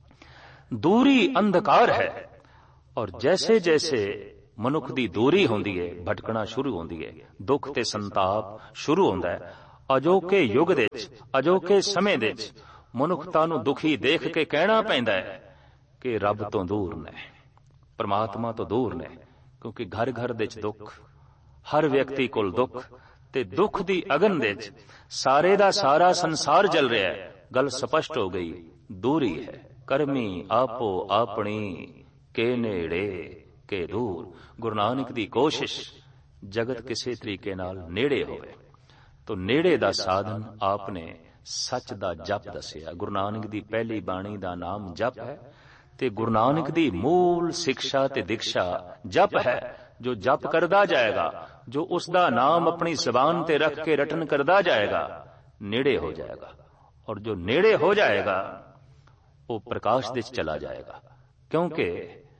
दूरी अंधकार है, और जैसे जैसे मनुख दी दूरी होंदी है भटकना शुरू होंदी है, दुख ते संताप शुरू होंदा है। अजोके युग दे विच, अजोके समय दे विच मनुखता नूं दुखी देख के कहना पैंदा है कि रब तो दूर ने, परमात्मा तो दूर ने, क्योंकि घर घर दे विच दुख, हर व्यक्ति कोल दुख, ते दुख दी अगन दे विच सारे दा सारा संसार जल रहा है। गल स्पष्ट हो गई, दूरी है। करमी आपो अपनी के नेड़े के दूर। गुरु नानक दी कोशिश जगत किसी तरीके नाल नेड़े होवे, तो नेड़े दा साधन आपने सच दा जप दसिया। गुरु नानक दी पहली बाणी दा नाम जप है, ते गुरु नानक दी मूल शिक्षा ते दीक्षा जप है। जो जप करदा जाएगा, जो उसदा नाम अपनी जबान ते रख के रटन करदा जाएगा, नेड़े हो जाएगा, और जो नेड़े हो जाएगा वो प्रकाश दे चला जाएगा। क्योंकि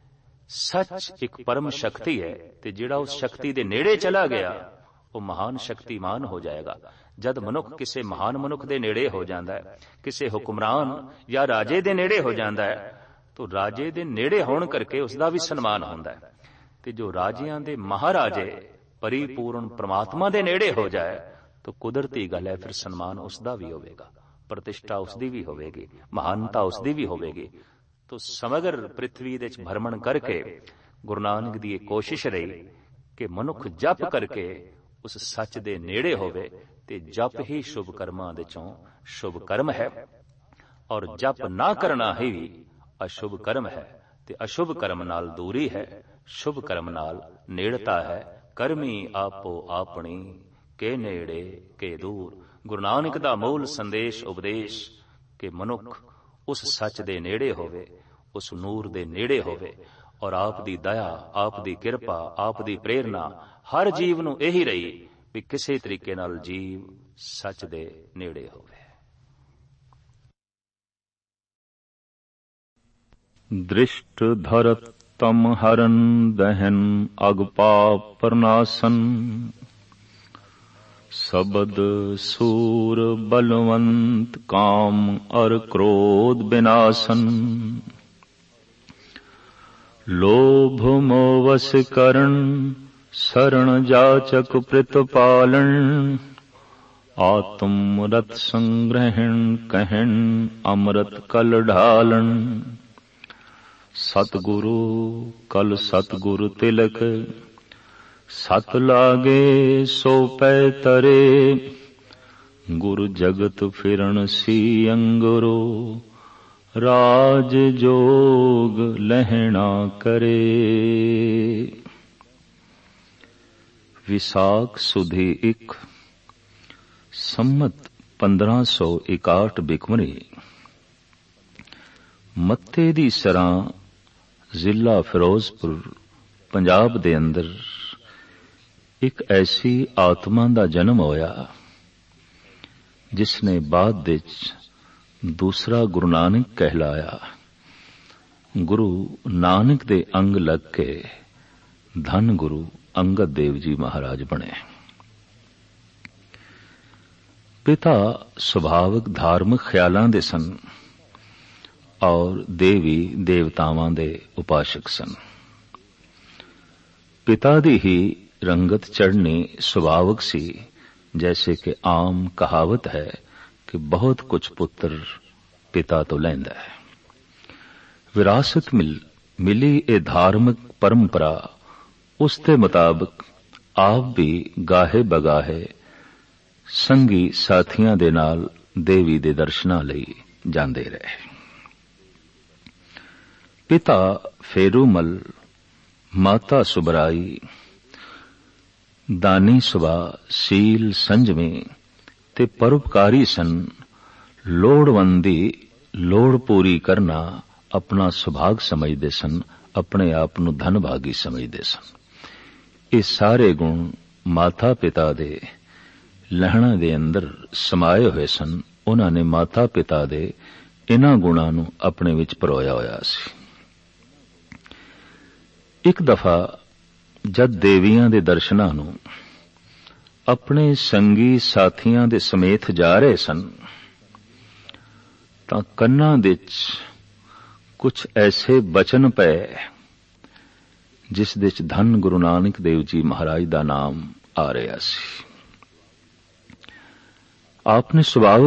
सच एक परम शक्ति है, ते जिहड़ा उस शक्ति दे नेड़े चला गया वो महान शक्तिमान हो जाएगा। जद मनुख किसी महान मनुख दे नेड़े हो जाता है, किसी हुक्मरान या राजे दे नेड़े हो जाता है, तो राजे दे नेड़े होने करके उसका भी सन्मान होता है। ते जो राजियां दे महाराजे परिपूर्ण परमात्मा दे नेड़े हो जाए तो कुदरती गल है, फिर सन्मान उसका भी होगा, प्रतिष्ठा उसकी भी होगी, महानता उसकी भी होगी। तो समग्र पृथ्वी दे भ्रमण करके गुरु नानक दी कोशिश रही कि मनुख जप करके उस सच दे नेड़े होवे, ते जप ही शुभ कर्मां दे चों शुभ कर्म है, और जप ना करना ही अशुभ कर्म है। ते अशुभ कर्म नाल दूरी है, शुभ कर्म नाल नेड़ता है। करमी आपो अपनी के नेड़े के दूर। गुरु नानक दा मूल संदेश उपदेश कि मनुख उस सच दे नेड़े होवे, उस नूर दे नेड़े होवे, और आप दी दया, आप दी किरपा, आप दी प्रेरणा हर जीव नूं यही रही भी किसी तरीके नाल जीव सच दे नेड़े होवे। दृष्ट धरत तम हरन दहन अगपा प्रनासन। सबद सूर बलवंत काम और क्रोध विनाशन। लोभ मोवस करण शरण जाचक प्रतिपालन। आत्म रत संग्रहण कहन अमृत कल ढालन। सतगुरु कल सतगुरु तिलक सत लागे सो पै तरे। गुरु जगत फिरन सी अंगुरो राज जोग लहना करे। विसाख सुधी इक सम्मत पंद्रह सौ इकाहठ बिकमरी। मत्ते दी सरां जिला फिरोजपुर पंजाब दे अंदर एक ऐसी आत्मा दा जन्म होया जिसने बाद विच दूसरा गुरु नानक कहलाया। गुरु नानक दे अंग लग के धन गुरु अंगद देव जी महाराज बने। पिता सुभावक धार्मिक ख्यालां दे सन और देवी देवतावां दे उपासक सन। पिता दी ही रंगत चढ़नी सुभावक सी, जैसे कि आम कहावत है कि बहुत कुछ पुत्र पिता तो लैंदा है। विरासत मिल मिली ए धार्मिक परंपरा उसके मुताबिक आप भी गाहे बगाहे संगी साथियां दे नाल देवी दे दर्शनां लई जांदे रहे। पिता फेरूमल, माता सुबराई दानी सुबह सील संजमी ते परोपकारी सन। लोड़वंदी लोड़ पूरी करना अपना सुभाग समझदे सन, अपने आप नूं धनभागी समझदे सन। ये सारे गुण माता पिता दे लहणा दे अंदर समाये हुए सन। उन्हां ने माता पिता दे इन्हां गुणां नूं अपने विच परोया होया सी। एक दफा जद देवियां दे दर्शनां नूं ਆਪਣੇ ਸੰਗੀ ਸਾਥੀਆਂ ਦੇ ਸਮੇਤ ਜਾ ਰਹੇ ਸਨ ਤਾਂ ਕੰਨਾਂ ਵਿੱਚ ਕੁਝ ਐਸੇ ਬਚਨ ਪਏ ਜਿਸ ਦੇ ਵਿੱਚ ਧੰਨ ਗੁਰੂ ਨਾਨਕ ਦੇਵ ਜੀ ਮਹਾਰਾਜ ਦਾ ਨਾਮ ਆ ਰਿਹਾ ਸੀ। ਆਪਨੇ ਸੁਭਾਵ